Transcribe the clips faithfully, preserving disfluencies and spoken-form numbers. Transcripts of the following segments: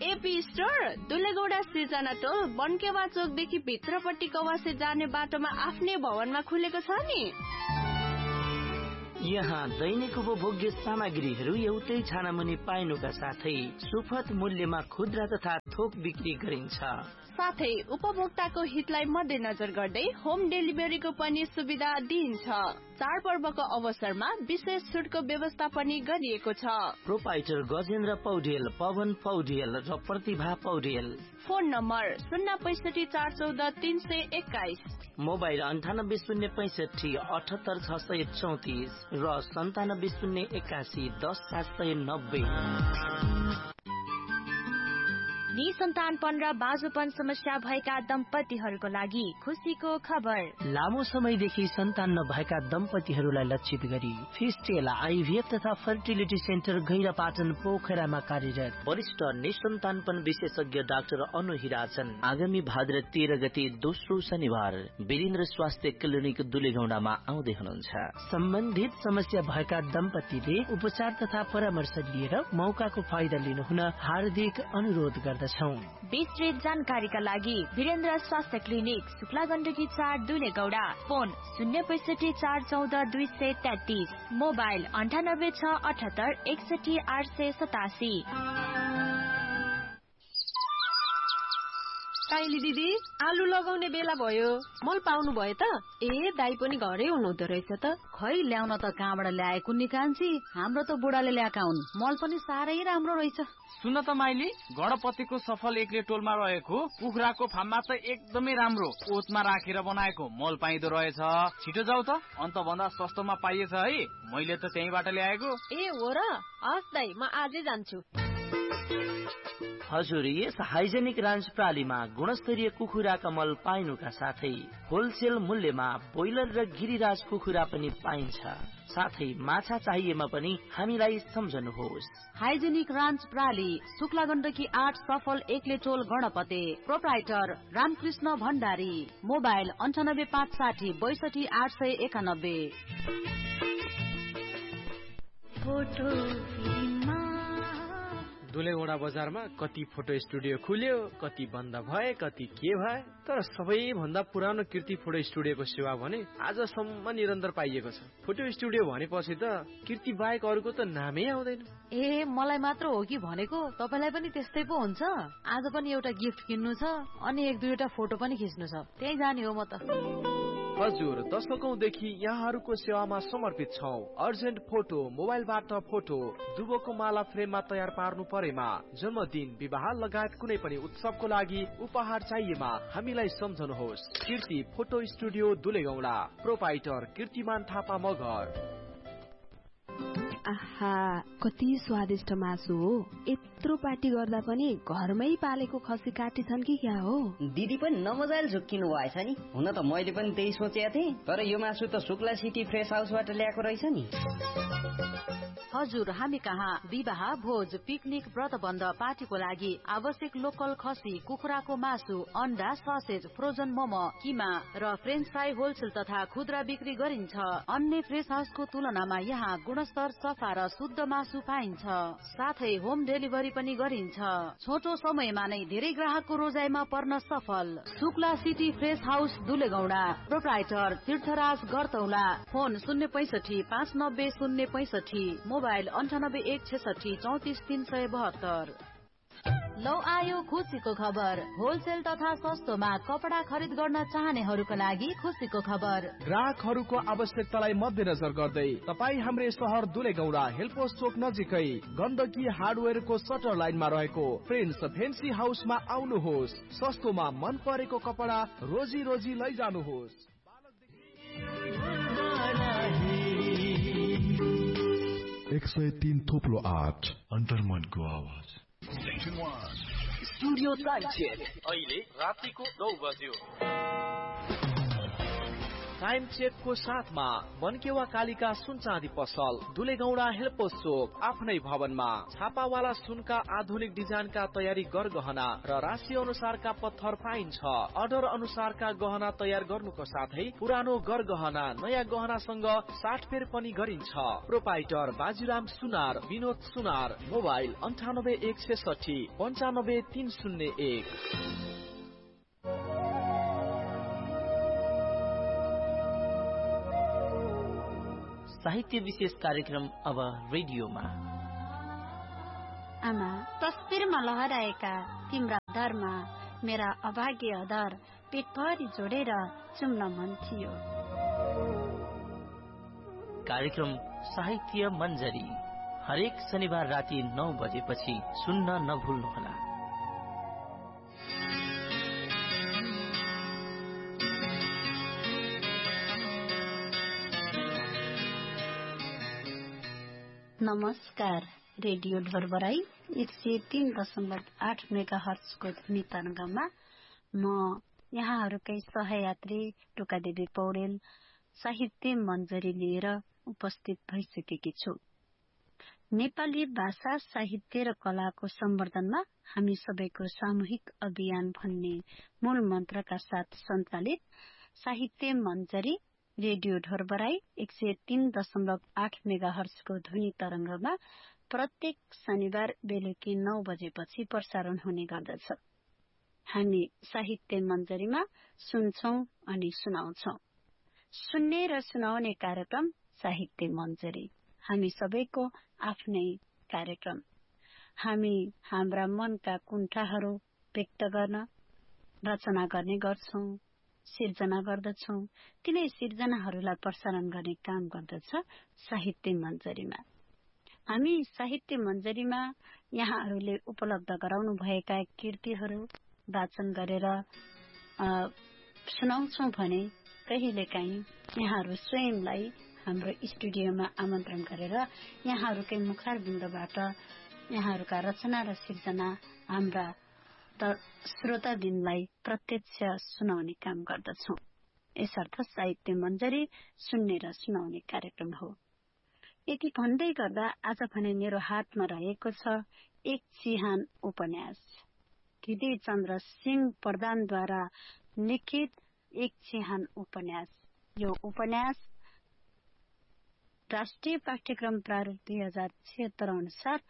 AP store दुलेगौडा सिर्जना टोल बनकेवा चोकदेखि भित्रपट्टि कवासे जाने बाटोमा आफ्नै भवनमा खुलेको छ नि। यहाँ दैनिक उपभोग्य सामग्रीहरू एउटै छानामुनि पाइनुका साथै सुपथ मूल्यमा खुद्रा तथा थोक बिक्री गरिन्छ। साथै उपभोक्ताको हितलाई मध्यनजर गर्दै होम डेलिभरीको पनि सुविधा दिइन्छ। चाडपर्वको अवसरमा विशेष छुटको व्यवस्था पनि गरिएको छ। प्रोपाइटर गजेन्द्र पौडेल, पवन पौडेल र प्रतिभा पौडेल। फोन नम्बर शून्य पैसठी चार चौध तीन सय एक्काइस, मोबाइल अन्ठानब्बे शून्य पैसठी अठहत्तर छ सय चौतिस र सन्तानब्बे शून्य एकासी दस सात सय नब्बे। निसन्तानपन र बाँझोपन समस्या भएका दम्पतिहरूको लागि खुसीको खबर। लामो समयदेखि सन्तान नभएका दम्पतिहरूलाई लक्षित गरी फिस्टेल आइभीएफ तथा फर्टिलिटी सेन्टर गैरापाटन पोखरामा कार्यरत वरिष्ठ निसन्तानपन विशेषज्ञ डाक्टर अनु हिराचन आगामी भाद्र तेह्र गते दोस्रो शनिबार वीरेन्द्र स्वास्थ्य क्लिनिक दुलेगौडामा आउँदै हुनुहुन्छ। सम्बन्धित समस्या भएका दम्पतिले उपचार तथा परामर्श लिएर मौकाको फाइदा लिनुहुन हार्दिक अनुरोध गर्दछौं। विस्तृत जानकारीका लागि वीरेन्द्र स्वास्थ्य क्लिनिक शुक्ला गण्डकी चार दुलेगौडा। फोन शून्य पैसठी चार चौध दुई सय तेत्तीस, मोबाइल अन्ठानब्बे छ अठहत्तर एकसठी आठ सय सतासी। काइली दिदी, आलु लगाउने बेला भयो, मल पाउनु भयो त? ए दाई पनि घरै हुनुहुँदो रहेछ त। खै ल्याउन त कहाँबाट ल्याएको नि कान्छी, हाम्रो त बुढाले ल्याएका हुन्। मल पनि साह्रै राम्रो रहेछ। सुन त माइली, गणपतिको सफल एक्ले टोलमा रहेको कुखुराको फार्ममा त एकदमै राम्रो ओतमा राखेर बनाएको मल पाइदो रहेछ। छिटो जाऊ त, अन्त भन्दा सस्तोमा पाइएछ है। मैले त त्यहीबाट ल्याएको। ए हो र? हस् दाई, म आजै जान्छु। हजुर, यस हाइजेनिक रान्च प्रालीमा गुणस्तरीय कुखुराका मल पाइनुका साथै होलसेल मूल्यमा बोइलर र गिरिराज कुखुरा पनि पाइन्छ। साथै माछा चाहिएमा पनि हामीलाई सम्झनुहोस्। हाइजेनिक रान्च प्राली, शुक्ला गण्डकी आठ सफल एक्ले टोल गणपते। प्रोप्राइटर रामकृष्ण भण्डारी। मोबाइल अन्ठानब्बे पाँच साठी बैसठी आठ सय एकानब्बे। दुलेगौडा बजारमा कति फोटो स्टुडियो खुल्यो, कति बन्द भए, कति के भए, तर सबैभन्दा पुरानो कीर्ति फोटो स्टुडियोको सेवा भने आजसम्म निरन्तर पाइएको छ। फोटो स्टुडियो भनेपछि त कीर्ति बाहेक अरूको त नामै आउँदैन। ए मलाई मात्र हो कि भनेको? तपाईलाई पनि त्यस्तै पो हुन्छ? आज पनि एउटा गिफ्ट किन्नु छ अनि एक दुईवटा फोटो पनि खिच्नु छ, त्यही जाने हो म त। हजुर, दशकौंदेखि यहाँहरूको सेवामा समर्पित छौं। अर्जेन्ट फोटो, मोबाइलबाट फोटो, दुबोको माला फ्रेममा तयार पार्नु परेमा, जन्मदिन, विवाह लगायत कुनै पनि उत्सवको लागि उपहार चाहिएमा हामीलाई सम्झनुहोस्। कीर्ति फोटो स्टुडियो दुलेगौडा। प्रोपाइटर कीर्तिमान थापा मगर। आहा, कति स्वादिष्ट मासु हो। यत्रो पार्टी गर्दा पनि घरमै पालेको खसी काटी छन् कि क्या हो? दिदी पनि नमजाले झुक्किनु भएछ नि। हुन त मैले पनि त्यही सोचेको थिएँ, तर यो मासु त शुक्ला सिटी फ्रेश हाउसबाट ल्याएको रहेछ नि। हजुर, हामी कहाँ विवाह, भोज, पिकनिक, व्रतबन्ध, पार्टीको लागि आवश्यक लोकल खसी, कुखुराको मासु, अन्डा, ससेज, फ्रोजन मोमो, किमा र फ्रेन्च फ्राई होलसेल तथा खुद्रा बिक्री गरिन्छ। अन्य फ्रेश हाउसको तुलनामा यहाँ गुणस्तर, सफा र शुद्ध मासु पाइन्छ। साथै होम डेलिभरी पनि गरिन्छ। छोटो समयमा नै धेरै ग्राहकको रोजाइमा पर्न सफल। Shukla city fresh house दुलेगौडा। Proprietor तीर्थराज गरतौला। फोन शून्य पैसठी पाँच नब्बे शून्य पैसठी, मोबाइल अन्ठानब्बे एक छेसठी चौतिस तीन सय बहत्तर। लौ आयो खुसीको खबर। होलसेल तथा सस्तोमा कपडा खरिद गर्न चाहनेहरूका लागि खुसीको खबर। ग्राहकहरूको आवश्यकतालाई मध्यनजर गर्दै तपाईँ हाम्रै सहर दुलेगौडा हेलपोस्ट चोक नजिकै गण्डकी हार्डवेयरको सटर लाइनमा रहेको प्रिन्स फेन्सी हाउसमा आउनुहोस्। सस्तोमा मन परेको कपडा रोजी रोजी लैजानुहोस्। एक सय तीन थोप्लो आठ अन्तर्मनको आवाज। Studio time check. अहिले रातिको नौ बज्यो। टाइम चेकको साथमा मनकेवा कालिका सुन चाँदी पसल दुलेगौडा हेल्पोस चोक आफ्नै भवनमा छापावाला सुनका आधुनिक डिजाइनका तयारी गरगहना र राशि अनुसारका पत्थर पाइन्छ। अर्डर अनुसारका गहना तयार गर्नुको साथै पुरानो गरगहना नयाँ गहनासँग साटफेर पनि गरिन्छ। प्रोपाइटर बाजीराम सुनार विनोद सुनार मोबाइल अन्ठानब्बे एक छेसठी पन्चानब्बे तीन शून्य एक। साहित्य विशेष कार्यक्रम अब रेडियोमा। आमा तस्बिरमा लहराएका तिम्रा दरमा मेरा अभाग्य अदर पेटभरि जोडेर चुम्न मन थियो। कार्यक्रम साहित्य मञ्जरी हरेक शनिबार राति नौ बजेपछि सुन्न नभुल्नुहोला। नमस्कार, रेडियो ढोरबराई एक सय तीन दशमलव आठ मेगा हर्जको ध्वनि तरंगमा म यहाँहरूकै सहयात्री टोकादेवी पौडेल साहित्य मञ्जरी लिएर उपस्थित भइसकेकी छु। नेपाली भाषा साहित्य र कलाको सम्वर्धनमा हामी सबैको सामूहिक अभियान भन्ने मूल मन्त्रका साथ सञ्चालित साहित्य मञ्जरी रेडियो ढोरबराई एक सय तीन दशमलव आठ मेगा हर्जको ध्वनि तरंगमा प्रत्येक शनिबार बेलुकी नौ बजेपछि प्रसारण हुने गर्दछ। हामी साहित्य मञ्जरीमा सुन्छौं अनि सुनाउँछौं। सुन्ने र सुनाउने कार्यक्रम साहित्य मञ्जरी हामी सबैको आफ्नै कार्यक्रम। हामी हाम्रा मनका कुण्ठाहरू व्यक्त गर्न रचना गर्ने गर्छौं, सिर्जना गर्दछौं। तिनै सिर्जनाहरूलाई प्रसारण गर्ने काम गर्दछ साहित्य मञ्जरीमा। हामी साहित्य मञ्जरीमा यहाँहरूले उपलब्ध गराउनु भएका कृतिहरू वाचन गरेर सुनाउँछौं भने कहिलेकाहीँ यहाँहरू स्वयंलाई हाम्रो स्टुडियोमा आमन्त्रण गरेर यहाँहरूकै मुखारबिन्दबाट यहाँहरूका रचना र सिर्जना हाम्रा श्रोताबिनलाई प्रत्यक्ष सुनाउने काम गर्दछौं। यसर्थ साहित्य मञ्जरी सुन्ने र सुनाउने कार्यक्रम हो। यति भन्दै गर्दा आज भने मेरो हातमा रहेको छ एक चिहान उपन्यास, हृदय चन्द्र सिंह प्रधानद्वारा लिखित एक चिहान उपन्यास। यो उपन्यास राष्ट्रिय पाठ्यक्रम प्रारूप दुई हजार छिहत्तर अनुसार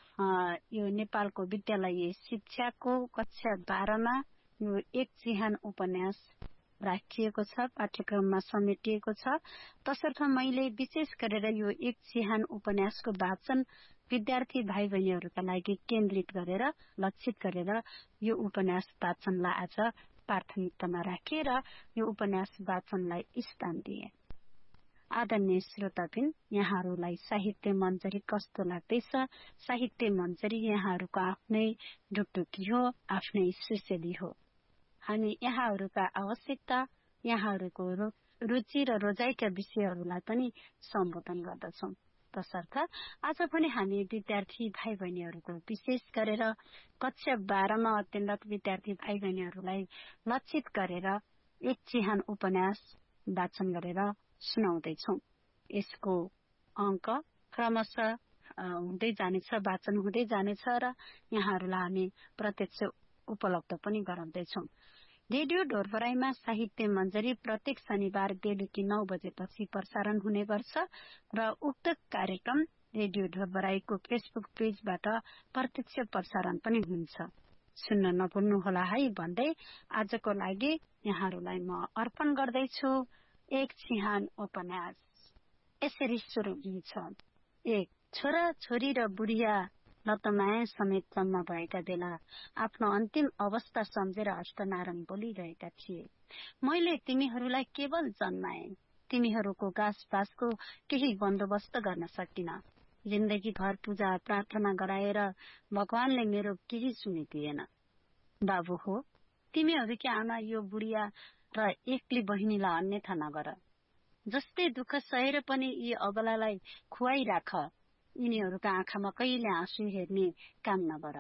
यो नेपालको विद्यालय शिक्षाको कक्षा बाह्रमा यो एक चिहान उपन्यास राखिएको छ, पाठ्यक्रममा समेटिएको छ। तसर्थ मैले विशेष गरेर यो एक चिहान उपन्यासको वाचन विद्यार्थी भाइ बहिनीहरूका लागि केन्द्रित गरेर लक्षित गरेर यो उपन्यास वाचनलाई आज प्राथमिकतामा राखेर यो उपन्यास वाचनलाई स्थान दिए। आदरणीय श्रोताबिन, यहाँहरूलाई साहित्य मञ्जरी कस्तो लाग्दैछ? साहित्य मञ्जरी यहाँहरूको आफ्नै ढुकढुकी हो, आफ्नै सुशेली हो। हामी यहाँहरूका आवश्यकता, यहाँहरूको रुचि र रोजाइका विषयहरूलाई पनि सम्बोधन गर्दछौं। तसर्थ आज पनि हामी विद्यार्थी भाइ बहिनीहरूको विशेष गरेर कक्षा बाह्रमा अध्ययनरत विद्यार्थी भाइ बहिनीहरूलाई लक्षित गरेर एक चिहान उपन्यास वाचन गरेर सुनाउँदैछौं। यसको अंक क्रमशः हुँदै जानेछ, वाचन हुँदै जानेछ र यहाँहरूलाई हामी प्रत्यक्ष उपलब्ध पनि गराउँदैछौं। रेडियो ढोरबराईमा साहित्य मञ्जरी प्रत्येक शनिबार बेलुकी नौ बजेपछि प्रसारण हुने गर्छ र उक्त कार्यक्रम रेडियो ढोरबराईको फेसबुक पेजबाट प्रत्यक्ष प्रसारण पनि हुन्छ। सुन्न नभुल्नुहोला है भन्दै आजको लागि यहाँहरूलाई म अर्पण गर्दैछु एक चिहान उपन्यास। यसरी सुरु हुन्छ। एक, छोरा छोरी र बुढिया लतमाया समेत जम्मा भएका बेला आफ्नो अन्तिम अवस्था सम्झेर अष्टनारायण बोलिरहेका थिए। मैले तिमीहरूलाई केवल जन्माए, तिमीहरूको घाँसपासको केही बन्दोबस्त गर्न सकिन। जिन्दगी भर पूजा प्रार्थना गराएर भगवानले मेरो केही सुनिदिएन। बाबु हो, तिमीहरूकी आमा यो बुढिया र एक्ली बहिनीलाई अन्यथा नगर। जस्तै दुःख सहेर पनि यी अबलालाई खुवाइराख। यिनीहरूका आँखामा कहिले आँसु हेर्ने काम नगर।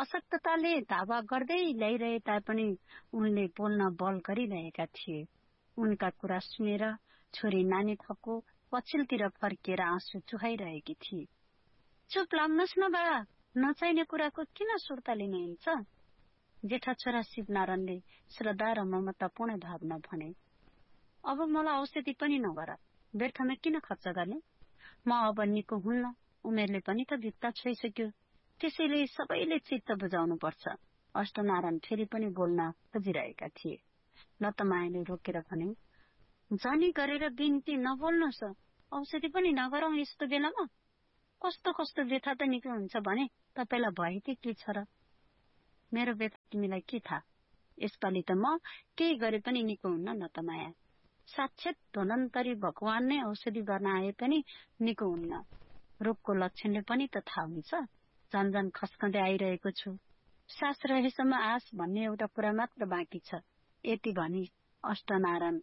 अशक्तताले धावा गर्दै ल्याइरहे तापनि उनले बोल्न बल गरिरहेका थिए। उनका कुरा सुनेर छोरी नानी थको पछिल्तिर फर्किएर आँसु चुहाइरहेकी थिए। चुप लाग्नुहोस् न बा, नचाहिने कुराको किन सुर्ता लिनुहुन्छ? जेठा छोरा शिवनारायणले श्रद्धा र ममतापूर्ण भावना भने। अब मलाई औषधि पनि नगर, व्यर्थमा किन खर्च गर्ने? म अब निको हुन्न, उमेरले पनि त भित्ता छोइसक्यो, त्यसैले सबैले चित्त बुझाउनु पर्छ। अष्टनारायण फेरि पनि बोल्न खोजिरहेका थिए। लतमायाले रोकेर भने, जानी गरेर बिन्ती नबोल्नुहोस्, औषधि पनि नगरौं यस्तो बेलामा। कस्तो कस्तो व्यथा त निको हुन्छ भने तपाईलाई भएकै के छ र? मेरो व्यथा तिमीलाई के थाहा? यसपालि त म केही गरे पनि निको हुन्न लतमाया। साक्षात धनन्तरी भगवान नै औषधि गर्न आए पनि निको हुन्न। रोगको लक्षणले पनि त थाहा हुन्छ। जान जान खस्कँदै आइरहेको छु। सास रहेसम्म आस भन्ने एउटा कुरा मात्र बाँकी छ। यति भनी अष्टनारायण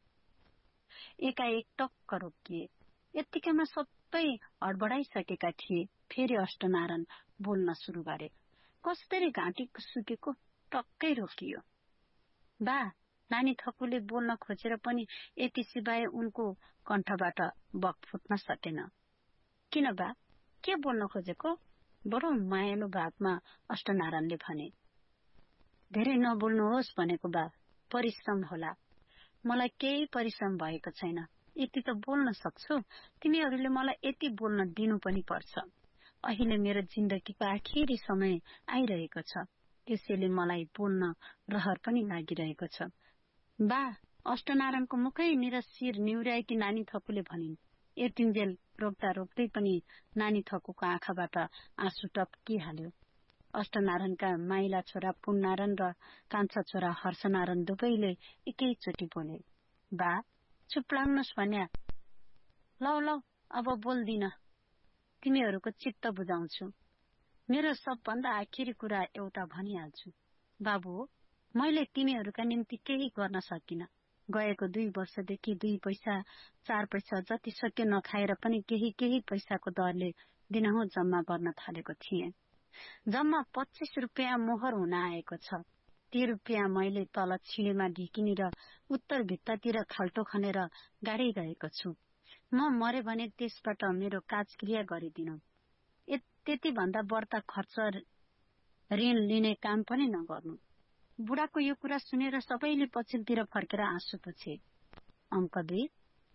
एकाएक टक्क रोकिए। यतिकैमा सबै हडबडाइसकेका थिए। फेरि अष्टनारायण बोल्न सुरु गरे। कसरी घाँटी सुकेको टक्कै रोकियो। बा, नानी थकुले बोल्न खोजेर पनि यति सिवाय उनको कण्ठबाट बक फुट्न सकेन। किन बा, के बोल्न खोजेको? बडो मायालु भावमा अष्टनारायणले भने। धेरै नबोल्नुहोस् भनेको बा, परिश्रम होला। मलाई केही परिश्रम भएको छैन, यति त बोल्न सक्छु। तिमीहरूले मलाई यति बोल्न दिनु पनि पर्छ। अहिले मेरो जिन्दगीको आखिरी समय आइरहेको छ, त्यसैले मलाई बोल्न रहर पनि लागिरहेको छ। बा, अष्टनारायणको मुखै निर शिर निहुर्याएकी नानी थकुले भनिन्। यतिन्जेल रोक्दा रोक्दै पनि नानी थकुको आँखाबाट आँसु टप्किहाल्यो। अष्टनारायणका माइला छोरा पुननारायण र कान्छा छोरा हर्षनारायण दुवैले एकैचोटि बोले। बा, चुप लाग्नुहोस् भन्या। लौ लौ, अब बोल्दिन, तिमीहरूको चित्त बुझाउँछु। मेरो सबभन्दा आखिरी कुरा एउटा भनिहाल्छु। बाबु, मैले तिमीहरूका निम्ति केही गर्न सकिन। गएको दुई वर्षदेखि दुई पैसा चार पैसा जति सक्यो नखाएर पनि केही केही पैसाको दरले दिनहुँ जम्मा गर्न थालेको थिएँ। जम्मा पच्चिस रुपियाँ मोहर हुन आएको छ। ती रुपियाँ मैले तल छिडेमा ढिकिनी र उत्तर भित्तातिर खाल्टो खनेर गाडिरहेको छु। म मरे भने त्यसबाट मेरो काजक्रिया गरिदिनु। त्यति भन्दा बढ्ता खर्च ऋण लिने काम पनि नगर्नु। बुढाको यो कुरा सुनेर सबैले पछिल्तिर फर्केर आँसु पुछे। अंक दुई।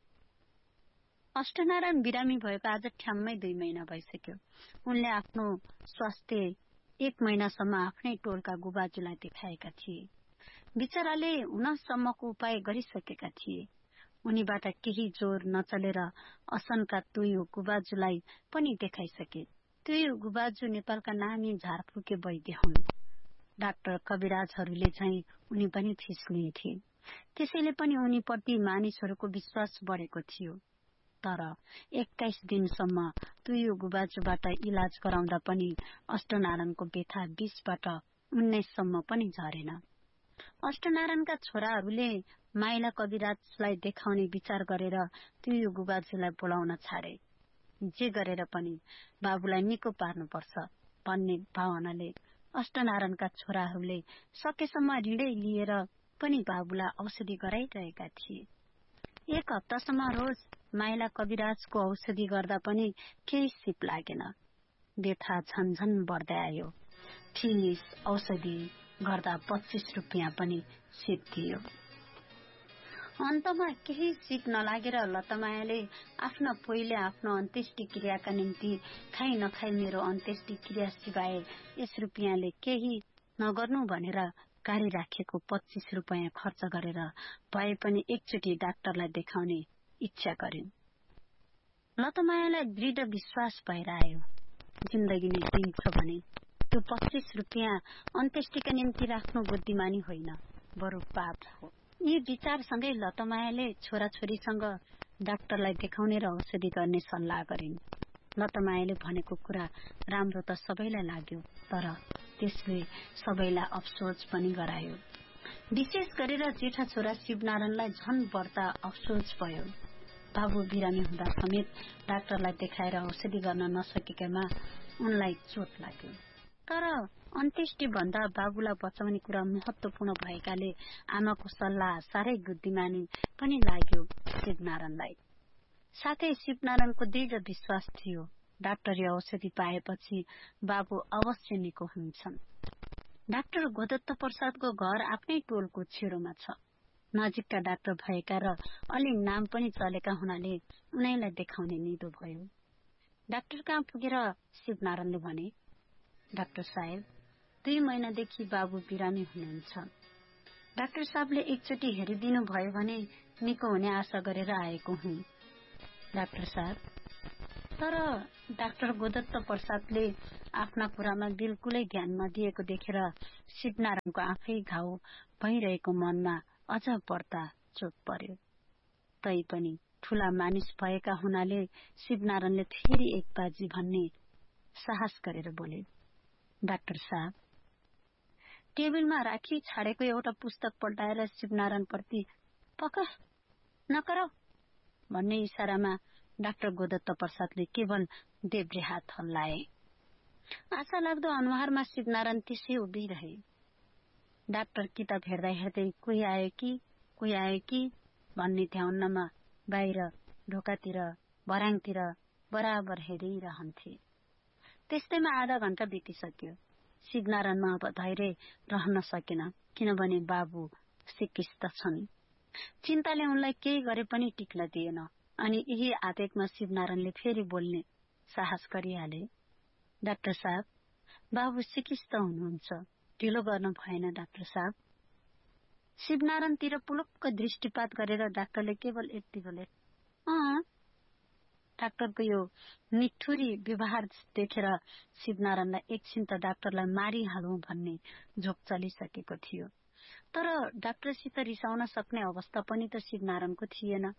अष्टनारायण बिरामी भएको आज ठ्याम्मै दुई महिना भइसक्यो। उनले आफ्नो स्वास्थ्य एक महिनासम्म आफ्नै टोलका गुबाजुलाई देखाएका थिए। बिचराले हुनसम्मको उपाय गरिसकेका थिए। उनीबाट केही जोर नचलेर असनका तुयु गुबाजुलाई पनि देखाइसके। तुयु गुबाजु नेपालका नामी झारफुके वैद्य हुन्। डाक्टर कविराजहरूले चाहिँ उनी पनि फिस लिन्थे। त्यसैले पनि उनीप्रति मानिसहरूको विश्वास बढेको थियो। तर एक्काइस दिनसम्म तुयु गुबाजुबाट इलाज गराउँदा पनि अष्टनारायणको व्यथा बीसबाट उन्नाइससम्म पनि झरेन। अष्टनारायणका छोराहरूले माइला कविराजलाई देखाउने विचार गरेर तुयु गुबाजुलाई बोलाउन छाडे। जे गरेर पनि बाबुलाई निको पार्नुपर्छ भन्ने भावनाले अष्टनारायणका छोराहरूले सकेसम्म ऋणै लिएर पनि बाबुलाई औषधि गराइरहेका थिए। एक हप्तासम्म रोज माइला कविराजको औषधि गर्दा पनि केही सिप लागेन। व्यथा झन्झन बढ्दै आयो। फिनिस औषधि गर्दा पच्चिस रुपियाँ पनि सिप दियो। अन्तमा केही सिप नलागेर लतमायाले आफ्ना पहिले आफ्नो अन्त्येष्टि क्रियाका निम्ति खाइ नखाइ मेरो अन्त्येष्टि क्रिया सिवाय यस रुपियाँले केही नगर्नु भनेर गाडी राखेको पच्चिस रुपियाँ खर्च गरेर भए पनि एकचोटि डाक्टरलाई देखाउने इच्छा गरिन्। लतमायालाई दृढ विश्वास भएर आयो, जिन्दगीले दिन्छ भने त्यो पच्चिस रुपियाँ अन्त्येष्टिका निम्ति राख्नु बुद्धिमानी होइन, बरु पाप हो। यी विचारसँगै लतमायाले छोराछोरीसँग डाक्टरलाई देखाउने र औषधि गर्ने सल्लाह गरिन्। लतमायाले भनेको कुरा राम्रो त सबैलाई लाग्यो, तर त्यसले सबैलाई अफसोस पनि गरायो। विशेष गरेर जेठा छोरा शिवनारायणलाई झन बढ्ता अफसोस भयो। बाबु बिरामी हुँदा समेत डाक्टरलाई देखाएर औषधि गर्न नसकेकामा उनलाई चोट लाग्यो। तर अन्त्येष्टि भन्दा बाबुलाई बचाउने कुरा महत्वपूर्ण भएकाले आमाको सल्लाह साह्रै बुद्धिमानी पनि लाग्यो शिवनारायणलाई। साथै शिवनारायणको दृढ विश्वास थियो डाक्टरी औषधि पाएपछि बाबु अवश्य निको हुन्छन्। डाक्टर गोदत्त प्रसादको घर आफ्नै टोलको छेउमा छ। नजिकका डाक्टर भएका र अलि नाम पनि चलेका हुनाले उनीलाई देखाउने निदो भयो। डाक्टर कहाँ पुगेर शिवनारायणले भने, डाक्टर साहेब, दुई महिनादेखि बाबु बिरामी हुनुहुन्छ। डाक्टर साहबले एकचोटि हेरिदिनु भयो भने निको हुने आशा गरेर आएको हुँ। डाक्टर साहब, तर डाक्टर गोदत्त प्रसादले आफ्ना कुरामा बिल्कुलै ध्यान नदिएको देखेर शिवनारायणको आफै घाउ भइरहेको मनमा अझ बढ्ता चोट पर्यो। तैपनि ठूला मानिस भएका हुनाले शिवनारायणले फेरि एक बाजी भन्ने साहस गरेर बोले, डाक्टर साहब, टेबलमा राखी छाडेको एउटा पुस्तक पल्टाएर शिवनारायण प्रति पक नकराउ भन्ने इशारामा डाक्टर गोदत्त प्रसादले केवल देब्रे हात हल्लाए। आशा लाग्दो अनुहारमा शिवनारायण त्यसै उभिरहे। डाक्टर किताब हेर्दा हेर्दै कोही आयो कि कोही आयो कि भन्ने ध्याउन्नमा बाहिर ढोकातिर भराङतिर बराबर हेरिरहन्थे। त्यस्तैमा आधा घण्टा बितिसक्यो। शिवनारायणमा अब धैर्य रहन सकेन, किनभने बाबु सिकिस्त छन्। चिन्ताले उनलाई केही गरे पनि टिक्न दिएन। अनि यही आवेगमा शिवनारायणले फेरि बोल्ने साहस गरिहाले, डाक्टर साहब, बाबु सिकिस्त हुनुहुन्छ, ढिलो गर्नु भएन डाक्टर साहब। शिवनारायणतिर पुलुक्क दृष्टिपात गरेर डाक्टरले केवल यति बोले, अँ। डाक्टरको यो निठुरी व्यवहार देखेर शिवनारायणलाई एकछिन त डाक्टरलाई मारिहालौं भन्ने झोक चलिसकेको थियो। तर डाक्टरसित रिसाउन सक्ने अवस्था पनि त शिवनारायणको थिएन।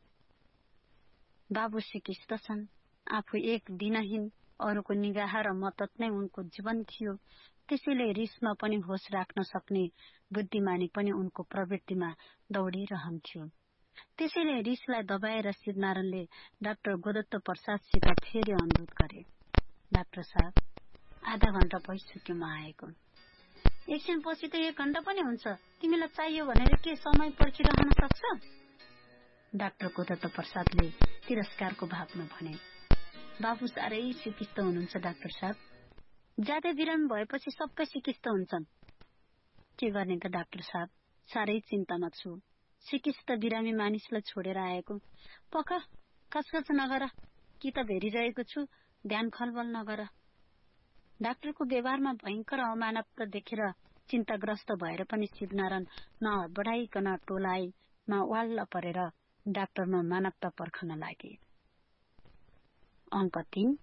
बाबु सिकिस्त छन्, आफू एक दिनहीन, अरूको निगाह र मद्दत नै उनको जीवन थियो। त्यसैले रिसमा पनि होस राख्न सक्ने बुद्धिमानी पनि उनको प्रवृत्तिमा दौडिरहन्थ्यो। त्यसैले रिसलाई दबाएर शिवनारायणले डाक्टर गोदत्त प्रसादसित फेरि अनुरोध गरे, डाक्टर साहब, आधा घण्टा भइसक्यो म आएको। एकछिन पछि त एक घण्टा पनि हुन्छ। तिमीलाई चाहियो भनेर के समय पर्खिरहन सक्छ? डाक्टर गोदत्त प्रसादले तिरस्कारको भावमा भने, बाबु साह्रै सिकिस्त हुनुहुन्छ डाक्टर साहब। ज्यादै बिरामी भएपछि सबै सिकिस्त हुन्छन्। के गर्ने त डाक्टर साहब, साह्रै चिन्तामा छु। सिकिस्त बिरामी मानिसलाई छोडेर आएको। पख खसखस नगर, किताब हेरिरहेको छु, ध्यान खलबल नगर। डाक्टरको व्यवहारमा भयंकर अमानवता देखेर चिन्ताग्रस्त भएर पनि शिवनारायण नबढाइकन टोलाइमा वाल्ल परेर डाक्टरमा मानवता पर्खन लागे। अंक तीन।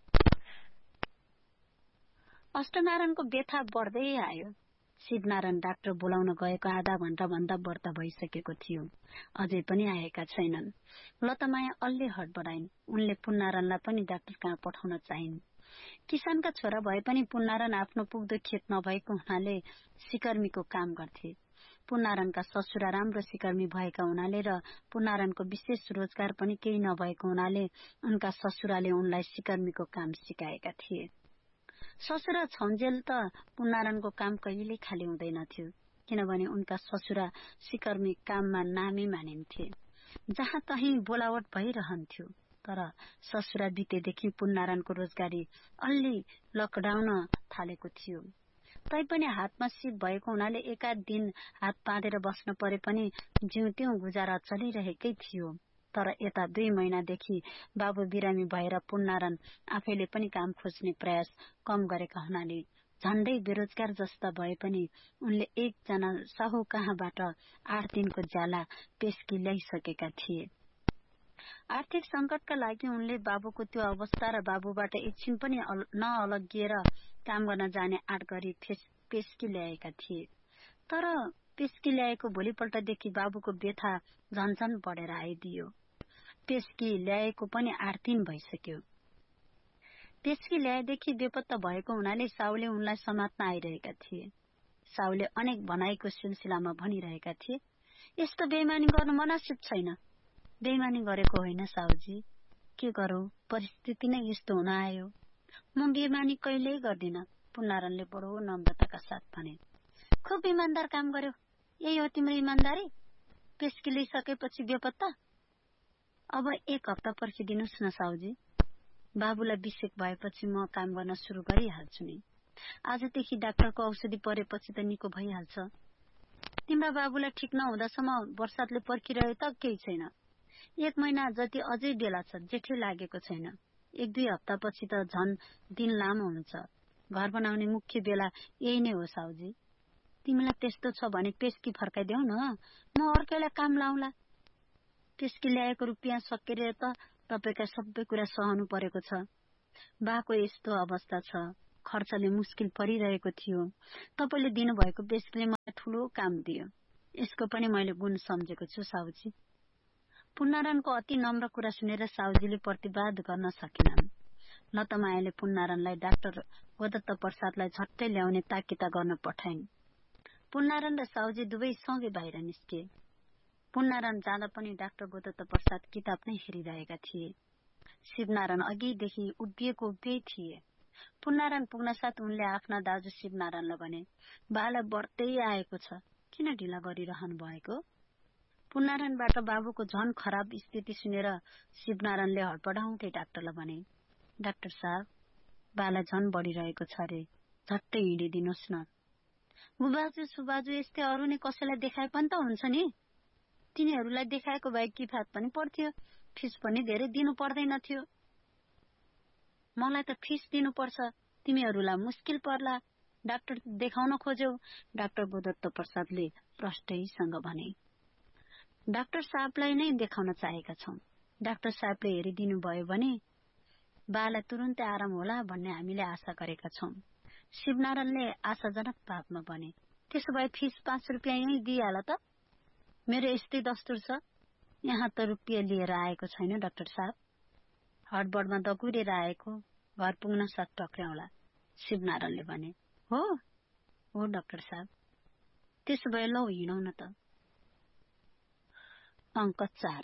अष्टनारायणको व्यथा बढ्दै आयो। शिवनारायण डाक्टर बोलाउन गएको आधा घण्टा भन्दा बढ्ता भइसकेको थियो। अझै पनि आएका छैनन्। लतामाया अलि हडबडाइन्। उनले पुन्नारायणलाई पनि डाक्टर कहाँ पठाउन चाहिन्। किसानका छोरा भए पनि पुन्नारायण आफ्नो पुग्दो खेत नभएको हुनाले सिकर्मीको काम गर्थे। पुन्नारायणका ससुरा राम्रो सिकर्मी भएका हुनाले र पुन्नारायणको विशेष रोजगार पनि केही नभएको हुनाले उनका ससुराले उनलाई सिकर्मीको काम सिकाएका थिए। ससुरा छन्जेल त पुन्नारायणको काम कहिले खाली हुँदैनथ्यो, किनभने उनका ससुरा सिकर्मी काममा नामी मानिन्थे। जहाँ तहीँ बोलावट भइरहन्थ्यो। तर ससुरा बितेदेखि पुन्नारायणको रोजगारी अलि लकडाउन थालेको थियो। तैपनि हातमा सिप भएको हुनाले एकाध दिन हात बाँधेर बस्न परे पनि जिउ त्यौं गुजारा चलिरहेकै थियो। तर यता दुई महिनादेखि बाबु बिरामी भएर पुन्नारायण आफैले पनि काम खोज्ने प्रयास कम गरेका हुनाले झण्डै बेरोजगार जस्ता भए पनि उनले एकजना साहु कहाँबाट आठ दिनको ज्याला पेस्की ल्याइसकेका थिए। आर्थिक संकटका लागि उनले बाबुको त्यो अवस्था र बाबुबाट एकछिन पनि नअलगिएर काम गर्न जाने आँट गरी पेस्की ल्याएका थिए। तर पेस्की ल्याएको भोलिपल्टदेखि बाबुको व्यथा झन्झन बढेर आइदियो। पेस्की ल्याएको पनि आठ दिन भइसक्यो। पेस्की ल्याएदेखि बेपत्ता भएको हुनाले साउले उनलाई समात्न आइरहेका थिए। साउले अनेक भनाइको सिलसिलामा भनिरहेका थिए, यस्तो बेइमानी गर्नु मनासिब छैन। बेइमानी गरेको होइन साउजी, के गरौं, परिस्थिति नै यस्तो हुन आयो। म बेइमानी कहिल्यै गर्दिन। पुनारायणले बडो नम्रताका साथ भने। खुब इमान्दार काम गर्यो, यही हो तिम्रो इमान्दारी? पेस्की लिइसकेपछि बेपत्ता? अब एक हप्ता पर्खिदिनुहोस् न साउजी, बाबुलाई बिसेक भएपछि म काम गर्न सुरु गरिहाल्छु नि। आजदेखि डाक्टरको औषधि परेपछि त निको भइहाल्छ। तिम्रा बाबुलाई ठिक नहुँदासम्म वर्षातले पर्खिरहे त केही छैन। एक महिना जति अझै बेला छ, जेठै लागेको छैन। एक दुई हप्तापछि त झन दिन लामो हुन्छ। घर बनाउने मुख्य बेला यही नै हो साउजी। तिमीलाई त्यस्तो छ भने पेस्की फर्काइदेऊ न, म अर्कैलाई काम लाउला। पेस्की ल्याएको रुपियाँ सकेर त तपाईका सबै कुरा सहनु परेको छ। बाको यस्तो अवस्था छ, खर्चले मुस्किल परिरहेको थियो। तपाईले दिनुभएको पेस्कीले मलाई ठूलो काम दियो, यसको पनि मैले गुण सम्झेको छु साउजी। पुनारायणको अति नम्र कुरा सुनेर साउजीले प्रतिवाद गर्न सकेनन्। लतमायाले पुनारायणलाई डाक्टर गोदत्त प्रसादलाई झट्टै ल्याउने ताकिता गर्न पठाइन्। पुनारायण र साउजी दुवै सँगै बाहिर निस्के। पुनारायण जाँदा पनि डाक्टर गोदत्त प्रसाद किताब नै हेरिरहेका थिए। शिवनारायण अघिदेखि उभिएको उभियै थिए। पुनारायण पुग्न साथ उनले आफ्ना दाजु शिवनारायणलाई भने, बालाई बढ्दै आएको छ, किन ढिला गरिरहनु भएको? पुनारायणबाट बाबुको झन खराब स्थिति सुनेर शिवनारायणले हडपडाउँदै डाक्टरलाई भने, डाक्टर साहब, बालाई झन बढिरहेको छ रे, झट्टै हिँडिदिनुहोस् न। बुबाजु सुबाजु यस्तै अरू नै कसैलाई देखाए पनि त हुन्छ नि। तिनीहरूलाई देखाएको भए किफात पनि पर्थ्यो, फिस पनि धेरै दिनु पर्दैन थियो। मलाई त फिस दिनुपर्छ, तिमीहरूलाई मुस्किल पर्ला। डाक्टर देखाउन खोज्यौ, डाक्टर गोदत्त प्रसादले प्रष्टैसँग भने। डाक्टर साहबलाई नै देखाउन चाहेका छौं। डाक्टर साहबले हेरिदिनु भयो भने बालाई तुरुन्तै आराम होला भन्ने हामीले आशा गरेका छौं। शिवनारायणले आशाजनक भावमा भने, त्यसो भए फिस पाँच रुपियाँ यही दिइहाल त, मेरो यस्तै दस्तुर छ। यहाँ त रुपियाँ लिएर आएको छैन डाक्टर साहब, हडबडमा दगुरेर आएको, घर पुग्न साथ टक्र्याउला। शिवनारायणले भने, हो हो डाक्टर साहब, त्यसो भए लौ हिँडौँ न त। अंक चार।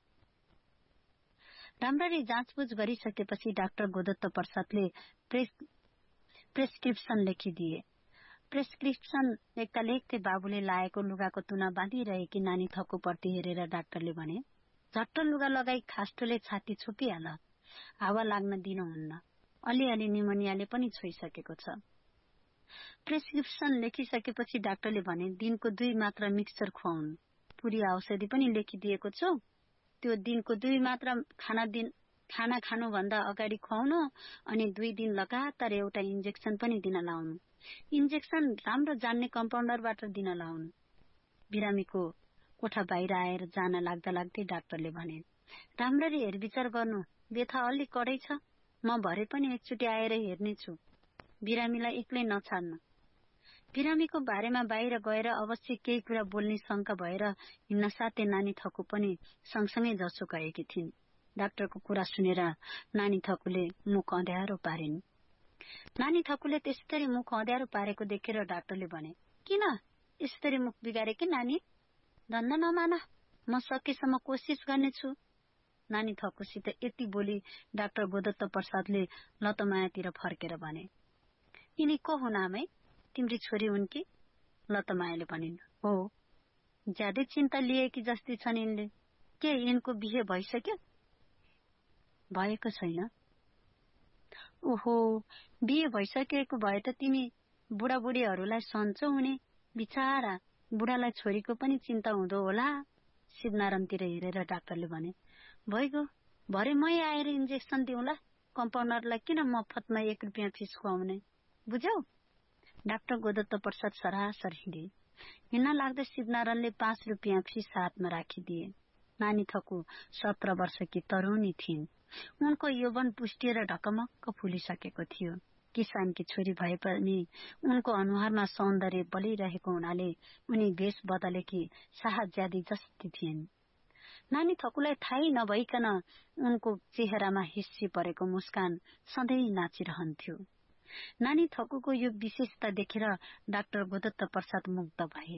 राम्ररी जाँचबुझ गरिसकेपछि डाक्टर गोदत्त प्रसादले प्रेस प्रेस्क्रिप्सन लेखिदिए। प्रेस्क्रिप्सन लेख्दा लेख्दै बाबुले लाएको लुगाको तुना बाँधिरहेकी नानी थकुप्रति हेरेर डाक्टरले भने, झट्ट लुगा लगाई खास्टोले छाती छोपिहाल, हावा लाग्न दिनुहुन्न, अलिअलि निमोनियाले पनि छोइसकेको छ। प्रेस्क्रिप्सन लेखिसकेपछि डाक्टरले भने, दिनको दुई मात्रा मिक्सचर खुवाउनु, पुरी औषधि पनि लेखिदिएको छु, त्यो दिनको दुई मात्रा खाना दिन खाना खानुभन्दा अगाडि खुवाउनु, अनि दुई दिन लगातार एउटा इन्जेक्सन पनि दिन लाउनु। इन्जेक्सन राम्रो जान्ने कम्पाउन्डरबाट दिन लाउनु। बिरामीको कोठा बाहिर आएर जान लाग्दा लाग्दै डाक्टरले भने, राम्ररी हेरविचार गर्नु, व्यथा अलि कडै छ, म भरे पनि एकचोटि आएर हेर्नेछु, बिरामीलाई एक्लै नछाड्नु। बिरामीको बारेमा बाहिर गएर अवश्य केही कुरा बोल्ने शंका भएर हिँड्न साथै नानी थकु पनि सँगसँगै जसो गएकी थिइन्। डाक्टरको कुरा सुनेर नानी थकुले मुख अँध्यारो पारिन्। नानी थकुले त्यसरी मुख अँध्यारो पारेको देखेर डाक्टरले भने, किन यसरी मुख बिगारे कि नानी? धन्न नमान, म सकेसम्म कोसिस गर्नेछु। नानी थकुसित यति बोली डाक्टर गोदत्त प्रसादले लतमायातिर फर्केर भने, यिनी को हुन् आमै, तिम्री छोरी हुन् कि? लतमायाले भनिन्, हो। ज्यादै चिन्ता लिएकी जस्तै छन् यिनले, के यिनको बिहे भइसक्यो? भएको छैन। ओहो, बिहे भइसकेको भए त तिमी बुढाबुढीहरूलाई सन्चो हुने, बिचारा बुढालाई छोरीको पनि चिन्ता हुँदो होला। शिवनारायणतिर हेरेर डाक्टरले भने, भइगयो, भरे मै आएर इन्जेक्सन दिउँला, कम्पाउन्डरलाई किन मफतमा एक रुपियाँ फिस खुवाउने, बुझ्यौ? डाक्टर गोदत्त प्रसाद सरासर हिँडे। हिँड्न लाग्दा शिवनारायणले पाँच रुपियाँ फिस हातमा राखिदिए। नानी थकु सत्र वर्षकी तरुणी थिइन्। उनको यौवन पुष्टिएर ढकमक्क फुलिसकेको थियो। किसानकी छोरी भए पनि उनको अनुहारमा सौन्दर्य बलिरहेको हुनाले उनी भेष बदलेकी शाहज्यादी जस्ती थिइन्। नानी थकुलाई थाहै नभइकन उनको चेहरामा हिस्सी परेको मुस्कान सधैँ नाचिरहन्थ्यो। नानी थकुको यो विशेषता देखेर डाक्टर गोदत्त प्रसाद मुग्ध भए।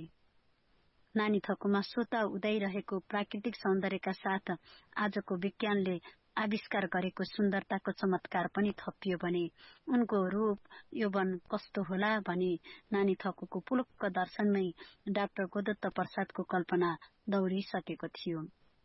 नानी थकुमा स्वतः उदाइरहेको प्राकृतिक सौन्दर्यका साथ आजको विज्ञानले आविष्कार गरेको सुन्दरताको चमत्कार पनि थपियो भने उनको रूप यौवन कस्तो होला भनी नानी थकुको पुलुक्क दर्शनमै डाक्टर गोदत्त प्रसादको कल्पना दौडिसकेको थियो।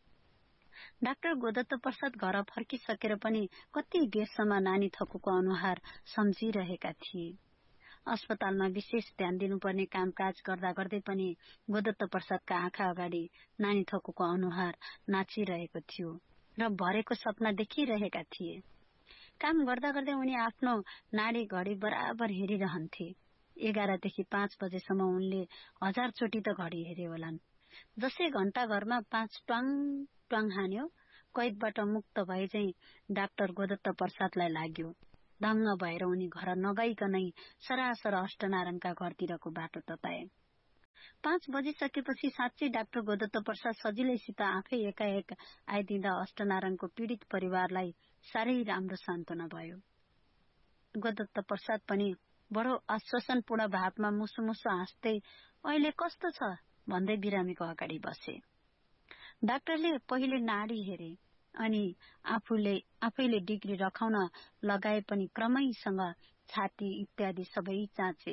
डाक्टर गोदत्त प्रसाद घर फर्किसकेर पनि कति बेरसम्म नानी थकुको अनुहार सम्झिरहेका थिए। अस्पतालमा विशेष ध्यान दिनुपर्ने कामकाज गर्दा गर्दै पनि गोदत्त प्रसादका आँखा अगाडि नानी थकुको अनुहार नाचिरहेको थियो र भरेको सपना देखिरहेका थिए। काम गर्दा गर्दै उनी आफ्नो नाडी घडी बराबर हेरिरहन्थे। एघारदेखि पाँच बजेसम्म उनले हजार चोटि त घडी हेरे होलान्। जसै घण्टा घरमा पाँच ट्वाङ ट्वाङ हान्यो, कैदबाट मुक्त भए चाहिँ डाक्टर गोदत्त प्रसादलाई लाग्यो। दङ्ग भएर उनी घर नगइकनै सरासर अष्टनारायणका घरतिरको बाटो तताए। पाँच बजिसकेपछि साँच्चै डाक्टर गोदत्त प्रसाद सजिलैसित आफै एकाएक आइदिँदा अष्टनारायणको पीड़ित परिवारलाई साह्रै राम्रो सान्त्वना भयो। गोदत्त प्रसाद पनि बडो आश्वासनपूर्ण भावमा मुसु मुसु हाँस्दै अहिले कस्तो छ भन्दै बिरामीको अगाडि बसे। डाक्टरले पहिले नाडी हेरे अनि आफूले आफैले डिग्री रखाउन लगाए पनि क्रमैसँग छाती इत्यादि सबै जाँचे।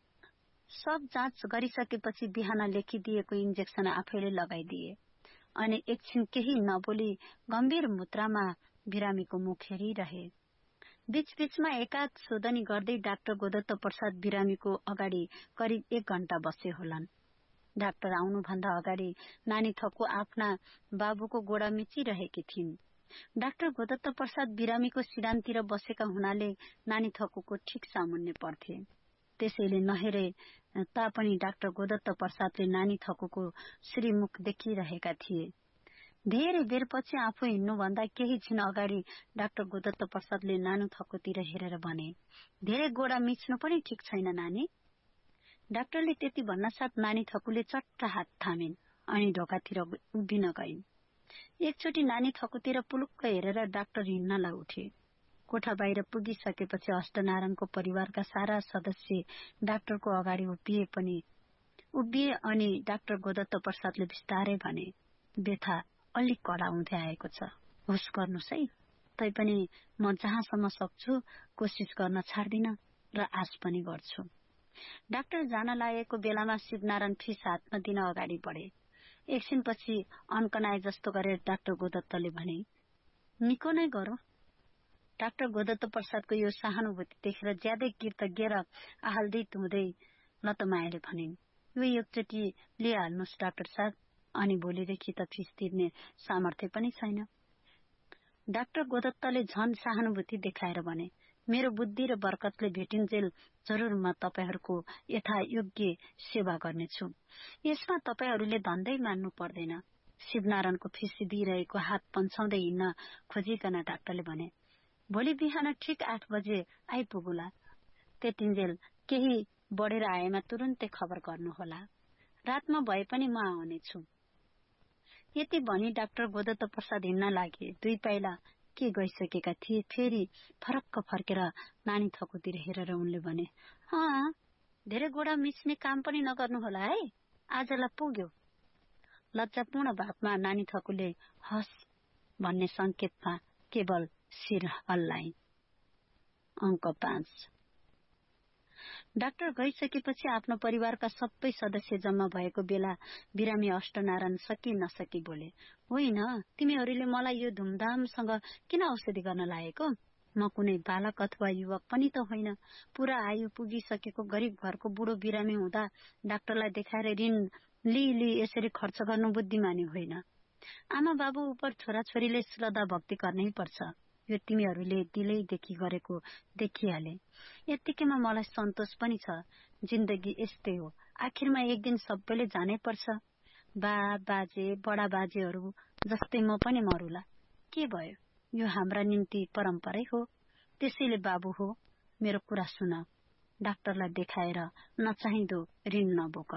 सब जाँच गरिसकेपछि बिहान लेखिदिएको इन्जेक्सन आफैले लगाइदिए अनि एकछिन केही नबोली गम्भीर मुद्रामा बिरामीको मुख हेरिरहे। बीचबीचमा एकाध सोधनी गर्दै डाक्टर गोदत्त प्रसाद बिरामीको अगाडि करिब एक घण्टा बसे होलान्। डाक्टर आउनुभन्दा अगाडि नानी थकु आफ्ना बाबुको गोडा मिचिरहेकी थिइन्। डाक्टर गोदत्त प्रसाद बिरामीको सिरानतिर बसेका हुनाले नानी थकुको ठिक सामुन्ने पर्थे। त्यसैले नहेरे तापनि डाक्टर गोदत्त प्रसादले नानी थकुको श्रीमुख देखिरहेका थिए। धेरै बेरपछि आफू हिँड्नुभन्दा केही छिन अगाडि डाक्टर गोदत्त प्रसादले नानु थकुतिर हेरेर भने, धेरै गोडा मिच्नु पनि ठिक छैन नानी। डाक्टरले त्यति भन्नासाथ नानी थकुले चट्ट हात थामिन् अनि ढोकातिर उभिन गइन्। एकचोटि नानी थकुतिर पुलुक्क हेरेर डाक्टर हिँड्नलाई उठे। कोठा बाहिर पुगिसकेपछि अष्टनारायणको परिवारका सारा सदस्य डाक्टरको अगाडि उभिए पनि उभिए अनि डाक्टर गोदत्त प्रसादले बिस्तारै भने, व्यथा अलिक कडा हुँदै आएको छ, होस् गर्नुहोस् है। तैपनि म जहाँसम्म सक्छु कोसिस गर्न छाड्दिन र आश पनि गर्छु। डाक्टर जान लागेको बेलामा शिवनारायण फिस हातमा दिन अगाडि बढे। एकछिनपछि अन्कनाए जस्तो गरेर डाक्टर गोदत्तले भने, निको नै गरौं। डाक्टर गोदत्त प्रसादको यो सहानुभूति देखेर ज्यादै कृतज्ञ र आह्लादित हुँदै लतमायाले भनिन्, यो एकचोटि लिइहाल्नुहोस् डाक्टर साहब, अनि भोलिदेखि त फिस तिर्ने सामर्थ्य पनि छैन। डाक्टर गोदत्तले झन सहानुभूति देखाएर भने, मेरो बुद्धि र बरकतले भेटिन्जेल जरुर म तपाईहरूको यथा योग्य सेवा गर्नेछु। यसमा तपाईहरूले धन्दै मान्नु पर्दैन। शिवनारायणको फिस दिइरहेको हात पन्छाउँदै हिँड्न खोजिकन डाक्टरले भने, भोलि बिहान ठिक आठ बजे आइपुगुला। त्यतिन्जेल केही बढेर आएमा तुरुन्तै खबर गर्नुहोला। रातमा भए पनि म आउनेछु। यति भनी डाक्टर गोदत्त प्रसाद हिँड्न लागे। दुई पाइला के गइसकेका थिए। फेरि फरक्क फर्केर नानी थकुतिर हेरेर उनले भने, अँ धेरै गोडा मिच्ने काम पनि नगर्नुहोला है, आजलाई पुग्यो। लज्जापूर्ण भावमा नानी थकुले हस भन्ने संकेतमा केवल शिर हल्लाइन्। अंक पाँच। डाक्टर गइसकेपछि आफ्नो परिवारका सबै सदस्य जम्मा भएको बेला बिरामी अष्टनारायण सकी नसकी बोले, होइन तिमीहरूले मलाई यो धुमधामसँग किन औषधि गर्न लागेको? म कुनै बालक अथवा युवक पनि त होइन। पूरा आयु पुगिसकेको गरिब घरको बुढो बिरामी हुँदा डाक्टरलाई देखाएर ऋण लिई लिई यसरी खर्च गर्नु बुद्धिमानी होइन। आमा बाबु उप छोराछोरीले श्रद्धा भक्ति गर्नै पर्छ। यो तिमीहरूले दिलैदेखि गरेको देखिहाले। यत्तिकैमा मलाई सन्तोष पनि छ। जिन्दगी यस्तै हो, आखिरमा एक दिन सबैले जानै पर्छ। बा बाजे बडा बाजेहरू जस्तै म पनि मरुला। के भयो, यो हाम्रा निम्ति परम्परै हो। त्यसैले बाबु हो, मेरो कुरा सुन। डाक्टरलाई देखाएर नचाहिँदो ऋण नबोक।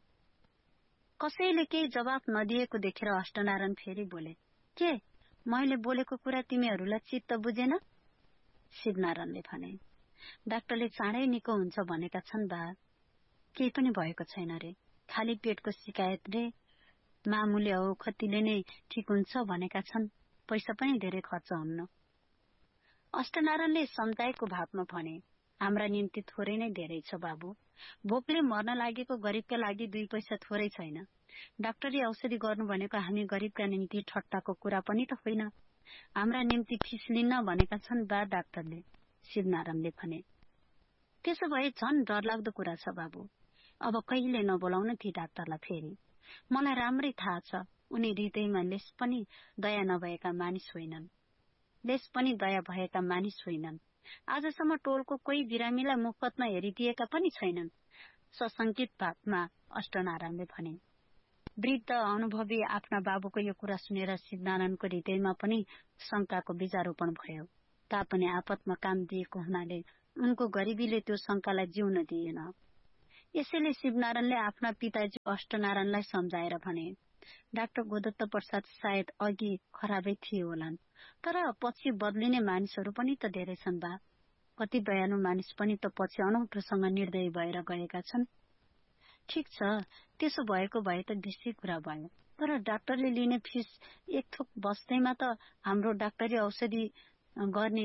कसैले केही जवाफ नदिएको देखेर अष्टनारायण फेरि बोले, के मैले बोलेको कुरा तिमीहरूलाई चित्त बुझेन? शिवनारायणले भने, डाक्टरले चाँडै निको हुन्छ भनेका छन् बा। केही पनि भएको छैन रे, खाली पेटको शिकायत रे, मामुले औखतीले नै ठिक हुन्छ भनेका छन्। पैसा पनि धेरै खर्च हुन्न। अष्टनारायणले सम्झाएको भावमा भने, हाम्रा निम्ति थोरै नै धेरै छ बाबु। भोकले मर्न लागेको गरिबका लागि दुई पैसा थोरै छैन। डाक्टरी औषधि गर्नु भनेको हामी गरिबका निम्ति ठट्टाको कुरा पनि त होइन। हाम्रा निम्ति फिस लिन्न भनेका छन् बा डाक्टरले, शिवनारायणले भने। त्यसो भए झन् डरलाग्दो कुरा छ बाबु। अब कहिले नबोलाउन ती डाक्टरलाई फेरि। मलाई राम्रै थाहा छ उनी हृदयमा लेस पनि दया नभएका मानिस होइनन्। लेस पनि दया भएका मानिस होइनन्। आजसम्म टोलको कोही बिरामीलाई मुफ्तमा हेरिदिएका पनि छैनन्। सशंकित भावमा अष्टनारायणले भने। वृद्ध अनुभवी आफ्ना बाबुको यो कुरा सुनेर शिवनारायणको हृदयमा पनि शंकाको बीजारोपण भयो। तापनि आपतमा काम दिएको हुनाले उनको गरिबीले त्यो शंकालाई जिउन दिएन। यसैले शिवनारायणले आफ्ना पिताजी अष्टनारायणलाई सम्झाएर भने, डाक्टर गोदत्त प्रसाद सायद अघि खराबै थिए होलान्, तर पछि बदलिने मानिसहरू पनि त धेरै छन् बा। कति दयालु मानिस पनि त पछि अनौठोसँग निर्दयी भएर गएका छन्। ठिक छ, त्यसो भएको भए त बेसी कुरा भयो, तर डाक्टरले लिने फिस एक थोक बस्दैमा त हाम्रो डाक्टरी औषधि गर्ने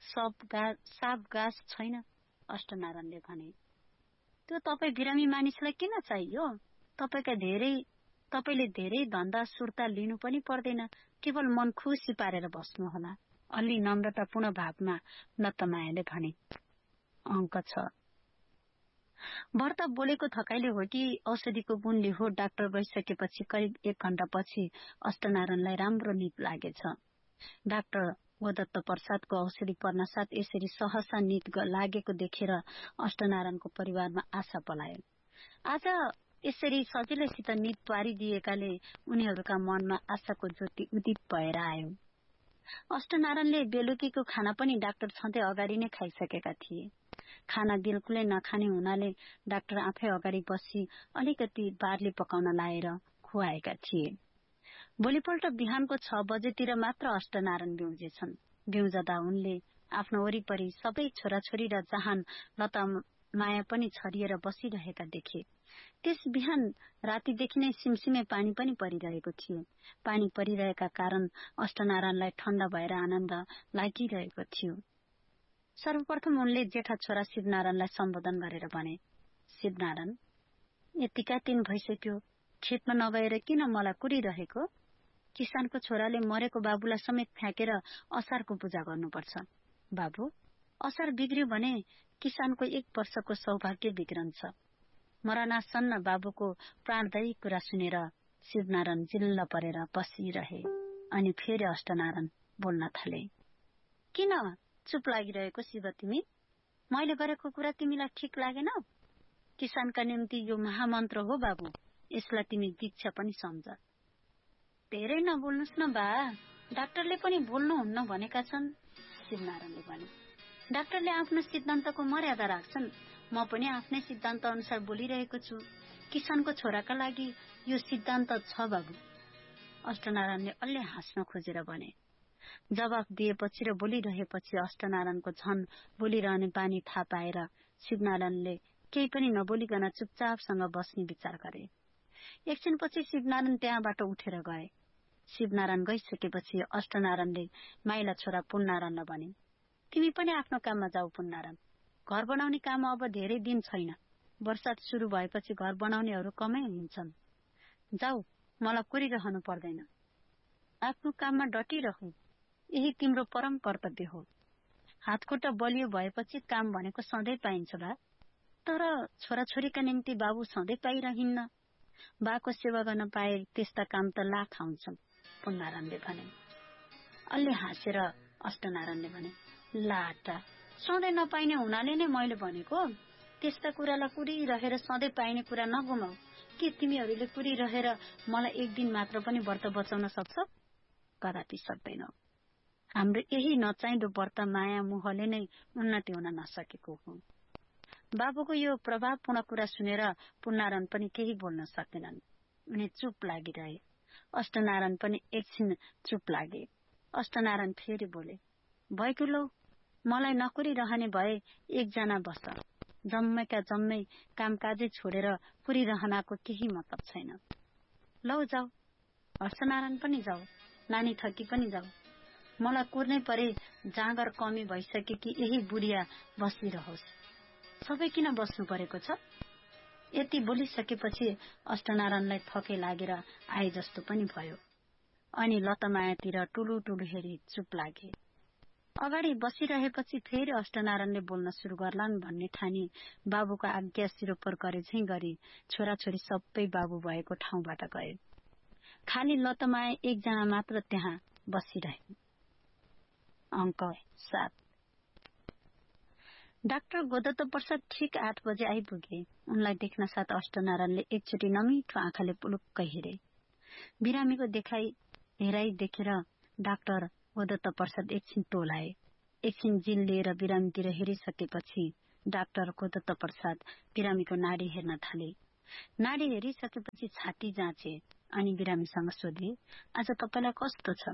साफ गाँस छैन, अष्टनारायणले भने। त्यो तपाईँ बिरामी मानिसलाई किन चाहियो? तपाईका धेरै तपाईले धेरै धन्दा सुर्ता लिनु पनि पर्दैन, केवल मन खुसी पारेर बस्नुहोला, अलि नम्रतापूर्ण भावमा नतमायाले भने। अंक छ। भर्ता बोलेको थकाइले हो कि औषधिको गुणले हो, डाक्टर गइसकेपछि करिब एक घण्टा पछि अष्टनारायणलाई राम्रो निद लागेछ। डाक्टर गोदत्त प्रसादको औषधि पर्न साथ यसरी सहसा निद लागेको देखेर अष्टनारायणको परिवारमा आशा पलायो। आज यसरी सजिलैसित निद पारिदिएकाले उनीहरूका मनमा आशाको ज्योति उदित भएर आयो। अष्टनारायणले बेलुकीको खाना पनि डाक्टर छँदै अगाडि नै खाइसकेका थिए। खाना बिल्कुलै नखाने हुनाले डाक्टर आफै अगाडि बसी अलिकति बारले पकाउन लाएर खुवाएका थिए। भोलिपल्ट बिहानको छ बजेतिर मात्र अष्टनारायण बिउजेछन्। बिउजदा उनले आफ्नो वरिपरि सबै छोराछोरी र जहान लता माया पनि छरिएर बसिरहेका देखे। त्यस बिहान रातिदेखि नै सिमसिमे पानी पनि परिरहेको थियो। पानी परिरहेका कारण अष्टनारायणलाई ठण्डा भएर आनन्द लागिरहेको थियो। सर्वप्रथम उनले जेठा छोरा शिवनारायणलाई सम्बोधन गरेर भने, शिवनारायण, यतिका दिन भइसक्यो खेतमा नगएर किन मलाई कुरिरहेको? किसानको छोराले मरेको बाबुलाई समेत फ्याँकेर असारको पूजा गर्नुपर्छ। बाबु, असार बिग्रियो भने किसानको एक वर्षको सौभाग्य बिग्रन्छ। मरणासन्न बाबुको प्राणदायी कुरा सुनेर शिवनारायण जिल्ल परेर बसिरहे। अनि फेरि अष्टनारायण बोल्न थाले। किन चुप लागिरहेको शिव तिमी? मैले गरेको कुरा तिमीलाई ठिक लागेन? किसानका निम्ति यो महामन्त्र हो बाबु, यसलाई तिमी दीक्षा पनि सम्झ। धेरै नबोल्नुस् न बा, डाक्टरले पनि बोल्नुहुन्न भनेका छन्, शिवनारायणले भने। डाक्टरले आफ्नो सिद्धान्तको मर्यादा राख्छन्, म पनि आफ्नै सिद्धान्त अनुसार बोलिरहेको छु। किसानको छोराका लागि यो सिद्धान्त छ बाबु, अष्टनारायणले अलि हाँस्न खोजेर भने। जवाफ दिएपछि र बोलिरहेपछि अष्टनारायणको झन बोलिरहने बानी थाहा पाएर शिवनारायणले केही पनि नबोलिकन चुपचापसँग बस्ने विचार गरे। एकछिनपछि शिवनारायण त्यहाँबाट उठेर गए। शिवनारायण गइसकेपछि अष्टनारायणले माइला छोरा पुन्नारायणलाई भने, तिमी पनि आफ्नो काममा जाऊ पुन्नारायण। घर बनाउने काम अब धेरै दिन छैन। वर्षात सुरु भएपछि घर बनाउनेहरू कमै हुन्छन्। जाऊ, मलाई कुरिरहनु पर्दैन। आफ्नो काममा डटिरहु, यही तिम्रो परम कर्तव्य हो। हातखुट्टा बलियो भएपछि काम भनेको सधैँ पाइन्छ बा, तर छोराछोरीका निम्ति बाबु सधैँ पाइरहन्न। बाको सेवा गर्न पाए त्यस्ता काम त लाख आउँछन्, पुन्नारायणले भने। अलि हाँसेर अष्टनारायणले भने, लाटा, सधैँ नपाइने हुनाले नै मैले भनेको। त्यस्ता कुरालाई कुरिरहेर सधैँ पाइने कुरा नगुमाऊ। के तिमीहरूले कुरिरहेर मलाई एक दिन मात्र पनि व्रत बचाउन सक्छ? कदापि सक्दैनौ। हाम्रो यही नचाहिँदो व्रत माया मोहले नै उन्नति हुन नसकेको हो। बाबुको यो प्रभावपूर्ण कुरा सुनेर पुन्नारायण पनि केही बोल्न सकेनन्। उनी चुप लागिरहे। अष्टनारायण पनि एकछिन चुप लागे। अष्टनारायण फेरि बोले, भएको लौ, मलाई नकुरिरहने भए एकजना बस। जम्मैका जम्मै कामकाजै छोडेर कुरिरहनाको केही मतलब छैन। लौ जाऊ, हर्षनारायण पनि जाऊ, नानी थकी पनि जाऊ। मलाई कुर्नै परे जाँगर कमी भइसके कि यही बुढिया बसिरहोस्। सबै किन बस्नु परेको छ? यति बोलिसकेपछि अष्टनारायणलाई थकै लागेर आए जस्तो पनि भयो। अनि लतमायातिर टुलु टुलु हेरी चुप लागे। अगाडि बसिरहेपछि फेरि अष्टनारायणले बोल्न सुरु गर्लान् भन्ने ठानी बाबुको आज्ञा सिरोपर गरे झैं गरी छोराछोरी सबै बाबु भएको ठाउँबाट गए। खाली लतमाया एकजना मात्र त्यहाँ बसिरहे। अंक सात। डाक्टर गोदत्त प्रसाद ठिक आठ बजे आइपुगे। उनलाई देख्न साथ अष्टनारायणले एकचोटि नमिठो आँखाले पुलुक्कै हेरे। बिरामीको देखाई हेराई देखेर डाक्टर गोदत्त प्रसाद एकछिन टोलाए। एकछिन जिल लिएर बिरामीतिर हेरिसकेपछि डाक्टर गोदत्त प्रसाद बिरामीको नाडी हेर्न थाले। नाडी हेरिसकेपछि छाती जाँचे अनि बिरामीसँग सोधे, आज तपाईलाई कस्तो छ?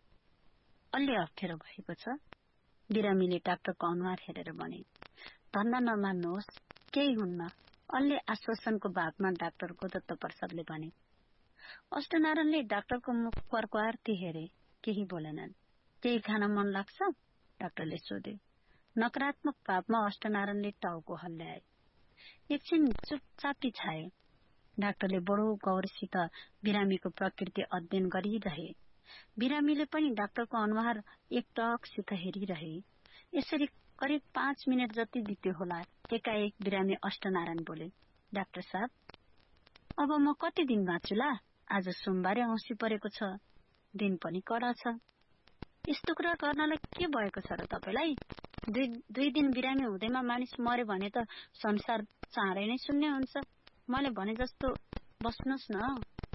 अलि अप्ठ्यारो भएको छ। बिरामीले डाक्टरको अनुहार हेरेर भने, धन्दा नमान्नुहोस्, केही हुन्न। अलि आश्वासनको भावमा डाक्टर गोदत्त प्रसादले भने। अष्टनारायणले डाक्टरको मुख क्वारक्वार्ती हेरे, केही बोलेनन्। केही खान मन लाग्छ? डाक्टरले सोधे। नकारात्मक भावमा अष्टनारायणले टाउको हल्ल्याए। एकछिन चुपचापी छाए। डाक्टरले बडो गौरसित बिरामीको प्रकृति अध्ययन गरिरहे। बिरामीले पनि डाक्टरको अनुहार एकटकसित हेरिरहे। यसरी करिब पाँच मिनट जति बित्यो होला। एकाएक बिरामी अष्टनारायण बोले, डाक्टर साहब, अब म कति दिन बाँचुला? आज सोमबारे औँसी परेको छ, दिन पनि कडा छ। यस्तो कुरा गर्नलाई के भएको छ र तपाईलाई? दुई दुई दिन बिरामी हुँदैमा मानिस मर्यो भने त संसार चाँडै नै शून्य हुन्छ। मैले भने जस्तो बस्नुहोस् न।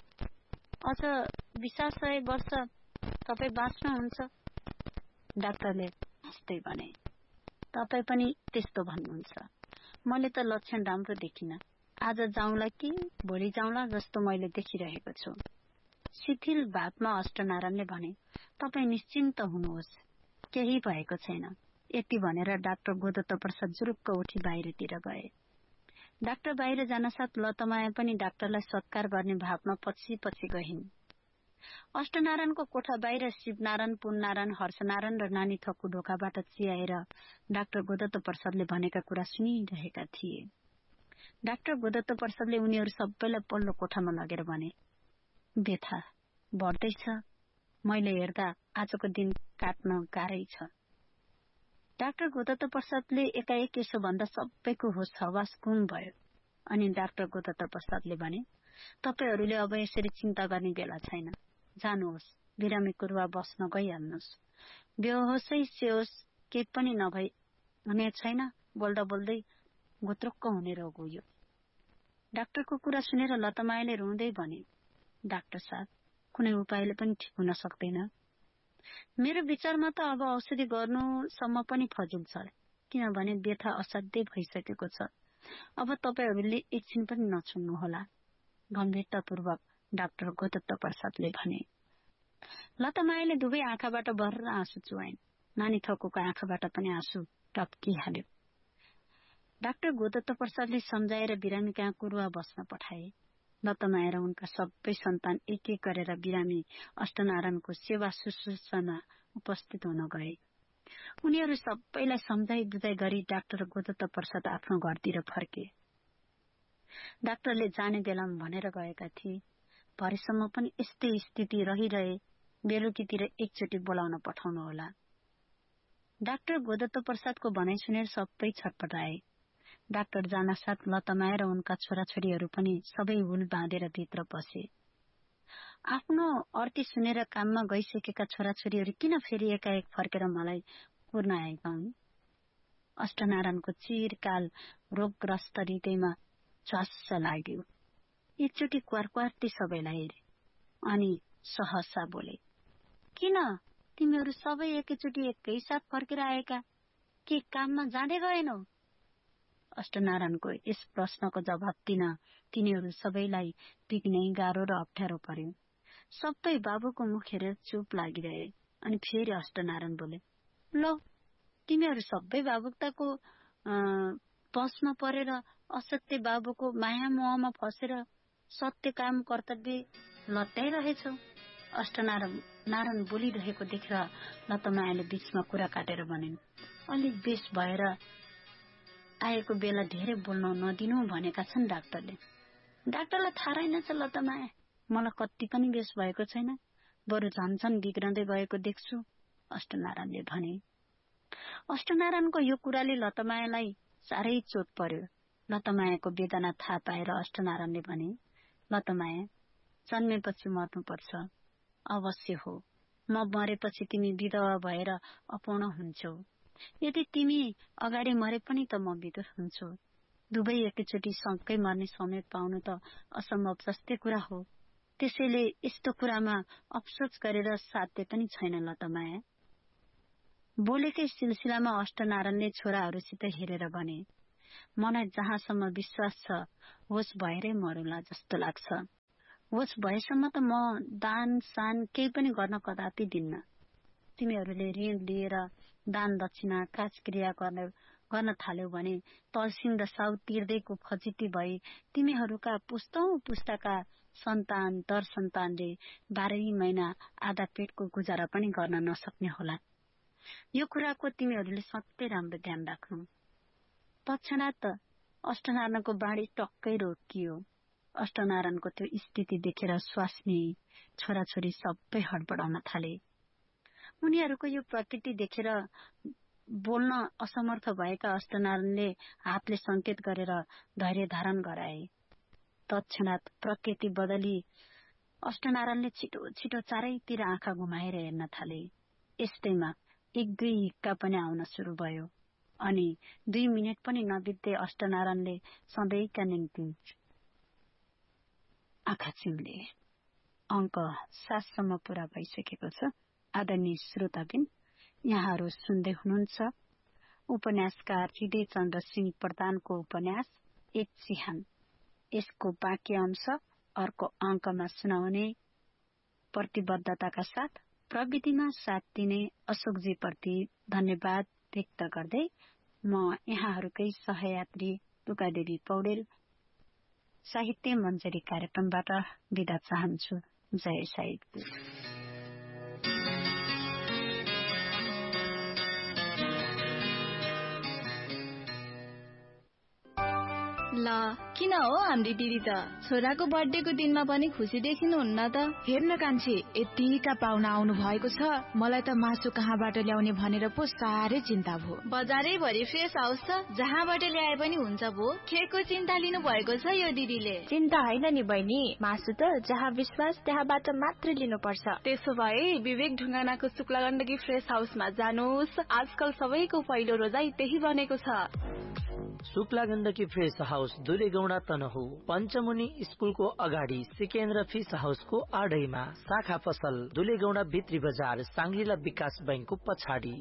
अझ बिसा सय वर्ष तपाईँ बाँच्नुहुन्छ। डाक्टरले हाँस्दै भने, तपाईँ पनि त्यस्तो भन्नुहुन्छ। मैले त लक्षण राम्रो देखिन। आज जाउँला कि भोलि जाउँला जस्तो मैले देखिरहेको छु। शिथिल भावमा अष्टनारायणले भने, तपाईँ निश्चिन्त हुनुहोस्, केही भएको छैन। यति भनेर डाक्टर गोदत्त प्रसाद जुरुक्क उठी बाहिरतिर गए। डाक्टर बाहिर जान साथ लतमाया पनि डाक्टरलाई सत्कार गर्ने भावमा पछि पछि गइन्। अष्टनारायणको कोठा बाहिर शिवनारायण, पुननारायण, हर्षनारायण र नानी थक्कु ढोकाबाट चियाएर डाक्टर गोदत्त प्रसादले भनेका कुरा सुनिरहेका थिए। डाक्टर गोदत्त प्रसादले उनीहरू सबैलाई पल्लो कोठामा लगेर भने, व्यथा बढ्दैछ। मैले हेर्दा आजको दिन काट्न गाह्रै छ। डाक्टर गोदत्त प्रसादले एकाएक यसो भन्दा सबैको होस हवास गुम भयो। अनि डाक्टर गोदत्त प्रसादले भने, तपाईहरूले अब यसरी चिन्ता गर्ने बेला छैन। जानुहोस्, बिरामी कुरुवा बस्न गइहाल्नुहोस्। बेहोसै सेहोस केही पनि नभई हुने छैन। बोल्दा बोल्दै गोत्रुक्क हुने रोग हो यो। डाक्टरको कुरा सुनेर लतमायाले रुँदै भने, डाक्टर साहब, कुनै उपायले पनि ठिक हुन सक्दैन? मेरो विचारमा त अब औषधि गर्नुसम्म पनि फजिल छ, किनभने व्यथा असाध्यै भइसकेको छ। अब तपाईहरूले एकछिन पनि नछुन्नुहोला, गम्भीरतापूर्वक डाक्टर गोदत्त प्रसादले भने। लतमायाले दुवै आँखाबाट भर्र आँसु चुहाइन्। नानी थक्कुको आँखाबाट पनि आँसु टप्किहाल्यो। डाक्टर गोदत्त प्रसादले सम्झाएर बिरामी कहाँ कुरुवा बस्न पठाए। लतमाया र उनका सबै सन्तान एक एक गरेर बिरामी अष्टनारायणको सेवा शुश्रूषामा उपस्थित हुन गए। उनीहरू सबैलाई सम्झाइ बुझाइ गरी डाक्टर गोदत्त प्रसाद आफ्नो घरतिर फर्के। डाक्टरले जाने बेलामा भनेर गएका थिए, भरेसम्म पनि यस्तै स्थिति रहिरहे बेलुकीतिर एकचोटि बोलाउन पठाउनु होला। डाक्टर गोदत्त प्रसादको भनाइ सुनेर सबै छटपटाए। डाक्टर जान साथ लतमाया र उनका छोराछोरीहरू पनि सबै हुल बाँधेर भित्र पसे। आफ्नो अर्थी सुनेर काममा गइसकेका छोराछोरीहरू किन फेरि एकाएक फर्केर मलाई कुर्न आएका हुन्? अष्टनारायणको चिरकाल रोगग्रस्त हृदयमा झस्स लाग्यो। एकचोटि क्वारक्वार्ती सबैलाई हेरे अनि सहसा बोले, किन तिमीहरू सबै एकैचोटि एकैसाथ फर्केर आएका? के काममा जाँदै गएनौ? अष्टनारायणको यस प्रश्नको जवाब दिन तिनीहरू सबैलाई पिग्नै गाह्रो र अप्ठ्यारो पर्यो। सबै बाबुको मुख हेरेर चुप लागिरहे। अनि फेरि अष्टनारायण बोले, ल तिमीहरू सबै भावुकताको बसमा परेर असत्य बाबुको माया मोहमा फसेर सत्य काम कर्तव्य लत्याइरहेछौ। अष्टनारायण नारायण बोलिरहेको देखेर लतमायाले बीचमा कुरा काटेर भनिन्, अलिक बेस भएर आएको बेला धेरै बोल्न नदिनु भनेका छन् डाक्टरले। डाक्टरलाई थाहा रहेनछ लतमाया, मलाई कति पनि बेस भएको छैन, बरु झन् झन् बिग्रँदै गएको देख्छु, अष्टनारायणले भने। अष्टनारायणको यो कुराले लतमायालाई साह्रै चोट पर्यो। लतमायाको वेदना थाहा पाएर अष्टनारायणले भने, लतमाया, जन्मेपछि मर्नुपर्छ, अवश्य हो। म मरेपछि तिमी विधवा भएर अपौर्ण हुन्छौ। यदि तिमी अगाडि मरे पनि त म विधुर हुन्छु। दुवै एकैचोटि सँगै मर्ने समय पाउनु त असम्भव जस्तै कुरा हो। त्यसैले यस्तो कुरामा अफसोस गरेर साध्य पनि छैन लतमाया। बोलेकै सिलसिलामा अष्टनारायणले छोराहरूसित हेरेर भने, मलाई जहाँसम्म विश्वास छ होस् भएरै मरुला जस्तो लाग्छ। होस् भएसम्म त म दान सान केही पनि गर्न कदापि दिन्न। तिमीहरूले ऋण लिएर दान दक्षिणा काजक्रिया गर्न गर्न थाल्यौ भने तलसिङ र साउ तिर्दैको फजिती भई तिमीहरूका पुस्तौं पुस्ताका सन्तान दर सन्तानले बाह्रै महिना आधा पेटको गुजारा पनि गर्न नसक्ने होला। यो कुराको तिमीहरूले सधैँ राम्रो ध्यान राख्नु। तत्क्षणात् अष्टनारायणको बाणी टक्कै रोकियो। अष्टनारायणको त्यो स्थिति देखेर स्वास्नी छोराछोरी सबै हडबडाउन थाले। उनीहरूको यो प्रकृति देखेर बोल्न असमर्थ भएका अष्टनारायणले हातले संकेत गरेर धैर्य धारण गराए। तत्क्षणात् प्रकृति बदली अष्टनारायणले छिटो छिटो चारैतिर आँखा घुमाएर हेर्न थाले। यस्तैमा एक दुई हिक्का पनि आउन सुरु भयो अनि दुई मिनट पनि नबित्दै अष्टनारायणले सधैँका निम्ति आँखा चिम्ले। अङ्क सातसम्म पूरा भइसकेको छ। आदरणीय श्रोताबिन, यहाँहरू सुन्दै हुनुहुन्छ उपन्यासकार हृदय चन्द्र सिंह प्रधानको उपन्यास एक चिहान। यसको बाँकी अंश अर्को अङ्कमा सुनाउने प्रतिबद्धताका साथ प्रविधिमा साथ दिने अशोकजी प्रति धन्यवाद व्यक्त गर्दै म यहाँहरूकै सहयात्री टुकादेवी पौडेल साहित्य मञ्जरी कार्यक्रमबाट बिदा चाहन्छु। जय साहित्य। ल किन हो हाम्री दिदी त छोराको बर्थडेको दिनमा पनि खुसी देखिनुहुन्न त? हेर्न कान्छी, यतिका पाहुना आउनु भएको छ, मलाई त मासु कहाँबाट ल्याउने भनेर पो साह्रै चिन्ता भयो। बजारै भरि फ्रेस हाउस छ, जहाँबाट ल्याए पनि हुन्छ भो। केको चिन्ता लिनु भएको छ यो दिदीले? चिन्ता होइन नि बहिनी, मासु त जहाँ विश्वास त्यहाँबाट मात्रै लिनुपर्छ। त्यसो भए विवेक ढुङ्गानाको शुक्ला गण्डकी फ्रेस हाउसमा जानुहोस्। आजकल सबैको पहिलो रोजाई त्यही बनेको छ। शुक्ला गण्डकी फ्रेस हाउस दुलेगौडा तनहु पञ्चमुनि स्कुलको अगाडि सिकेन्द्र फिस हाउसको आडैमा, शाखा पसल दुलेगौडा भित्री बजार साङ्ग्रिला विकास बैंकको पछाडि।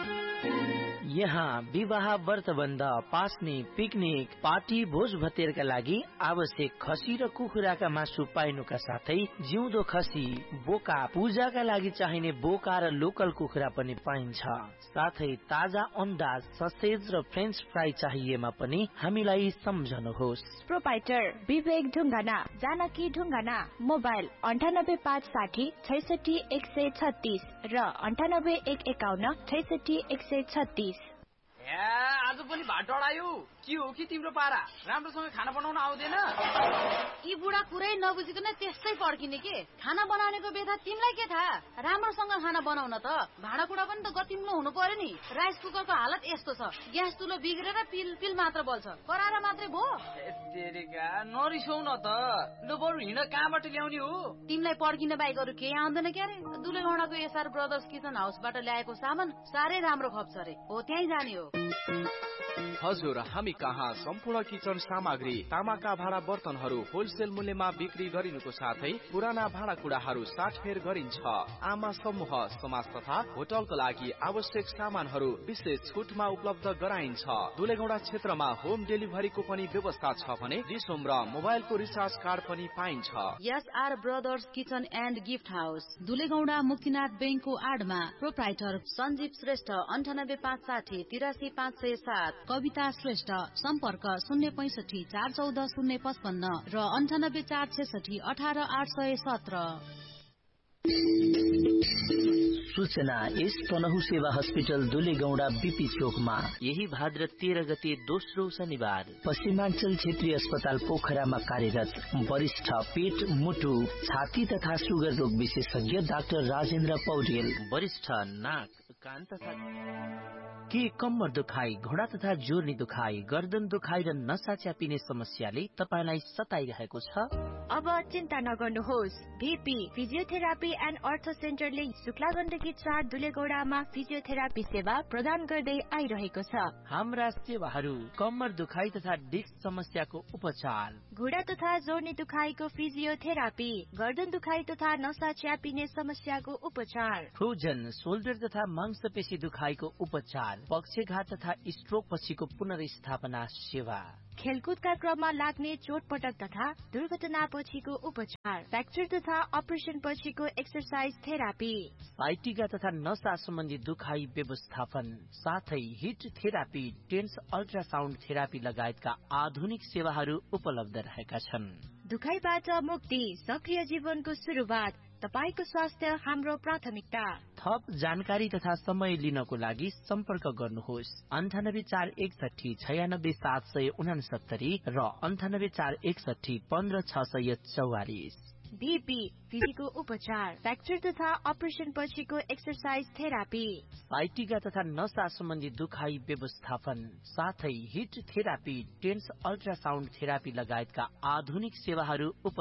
यहाँ विवाह व्रतबन्ध पास्ने पिकनिक पार्टी भोज भतेरका लागि आवश्यक खसी र कुखुराका मासु पाइनुका साथै जिउँदो खसी बोका पूजाका लागि चाहिने बोका र लोकल कुखुरा पनि पाइन्छ। साथै ताजा अन्डा ससेज र फ्रेन्च फ्राई चाहिएमा पनि हामीलाई सम्झनुहोस्। प्रोपाइटर विवेक ढुङ्गाना, जानकी ढुङ्गाना। मोबाइल अन्ठानब्बे पाँच साठी छैसठी एक सय छत्तीस र अन्ठानब्बे एक एकाउन्न छैसठी एक सय छत्तीस। आज पनि भात डढायो। के हो कि तिम्रो पारा? राम्रोसँग खाना बनाउन आउँदैन? यी बुढा कुरै नबुझिकन त्यस्तै पड्किने के? खाना बनाउनेको बेथा तिमीलाई के थाहा? राम्रोसँग खाना बनाउन त भाँडाकुँडा पनि त गतिम्लो हुनु पर्यो नि। राइस कुकरको हालत यस्तो छ, ग्यास चुलो बिग्रेर पिल पिल मात्र बल्छ, कराएर मात्रै भो। तेरेका नरिसौ न त। लु बरु हिँड, कहाँबाट ल्याउने हो? तिमीलाई पड्किन बाहेक अरू केही आउँदैन क्यारे? दुलेगौडाको एसआर ब्रदर्स किचन हाउसबाट ल्याएको सामान साह्रै राम्रो खप्छ रे, हो त्यहीँ जाने हो। हजुर, हामी कहाँ सम्पूर्ण किचन सामग्री, तामाका भाँडा बर्तनहरू होलसेल मूल्यमा बिक्री गरिनुको साथै पुराना भाँडाकुँडाहरू साटफेर गरिन्छ। आमा समूह समाज तथा होटलको लागि आवश्यक सामानहरू विशेष छुटमा उपलब्ध गराइन्छ। दुलेगौडा क्षेत्रमा होम डेलिभरीको पनि व्यवस्था छ भने रिसोम र मोबाइलको रिचार्ज कार्ड पनि पाइन्छ। SR brothers kitchen and gift house दुलेगौडा Muktinath बैंकको आडमा। प्रोप्राइटर सञ्जीव श्रेष्ठ अन्ठानब्बे पाँच साठी तिरासी पाँच सय सात। कविता श्रेष्ठ सम्पर्क शून्य पैसठी चार चौध शून्य पचपन्न र अन्ठानब्बे चार छेसठी अठार आठ सय सत्र। सूचना यस तनहु सेवा हस्पिटल दुलेगौडा बीपी चोकमा यही भाद्र तेह्र गते दोस्रो शनिबार पश्चिमाञ्चल क्षेत्रीय अस्पताल पोखरामा कार्यरत वरिष्ठ पेट मुटु छाती तथा सुगर रोग विशेषज्ञ डाक्टर राजेन्द्र पौडेल वरिष्ठ नाक कान तथा के कम्मर दुखाइ घोडा तथा जोर्नी दुखाइ गर्दन दुखाइ र नसा च्यापिने समस्याले तपाईलाई सताइरहेको छ? अब चिन्ता नगर्नुहोस्। भीपी फिजियोथेरापी एन्ड अर्थो सेन्टरले शुक्ला गण्डकी चार दुलेगौडामा फिजियोथेरापी सेवा प्रदान गर्दै आइरहेको छ। हाम्रा सेवाहरू कम्मर दुखाइ तथा डिस्क समस्याको उपचार, घुँडा तथा जोर्नी दुखाइको फिजियोथेरापी, गर्दन दुखाइ तथा नसा च्यापिने समस्याको उपचार, फ्रोजन सोल्डर तथा मांसपेशी दुखाइको उपचार, पक्षघात तथा स्ट्रोक पछिको पुनर्स्थापना सेवा, खेलकुदका क्रममा लाग्ने चोटपटक तथा दुर्घटना पछिको उपचार, फ्र्याक्चर तथा अपरेसन पछिको एक्सरसाइज थेरापी, साइटिका तथा नसा सम्बन्धी दुखाइ व्यवस्थापन, साथै hit therapy, tense ultrasound therapy लगायतका आधुनिक सेवाहरू उपलब्ध रहेका छन्। दुखाइबाट मुक्ति, सक्रिय जीवनको सुरुवात, तपाईको स्वास्थ्य हाम्रो प्राथमिकता। थप जानकारी तथा समय लिनको लागि सम्पर्क गर्नुहोस् अन्ठानब्बे चार एकसठी छयानब्बे सात सय उनासत्तरी र अन्ठानब्बे चार एकसठी पन्ध्र छ सय चौवालिस। बीपी फिजिको उपचार, फ्र्याक्चर तथा अपरेसन पछिको एक्सरसाइज थेरापी, साइटिका तथा नसा सम्बन्धी दुखाइ व्यवस्थापन, साथै hit therapy, tense ultrasound therapy लगायतका आधुनिक सेवाहरू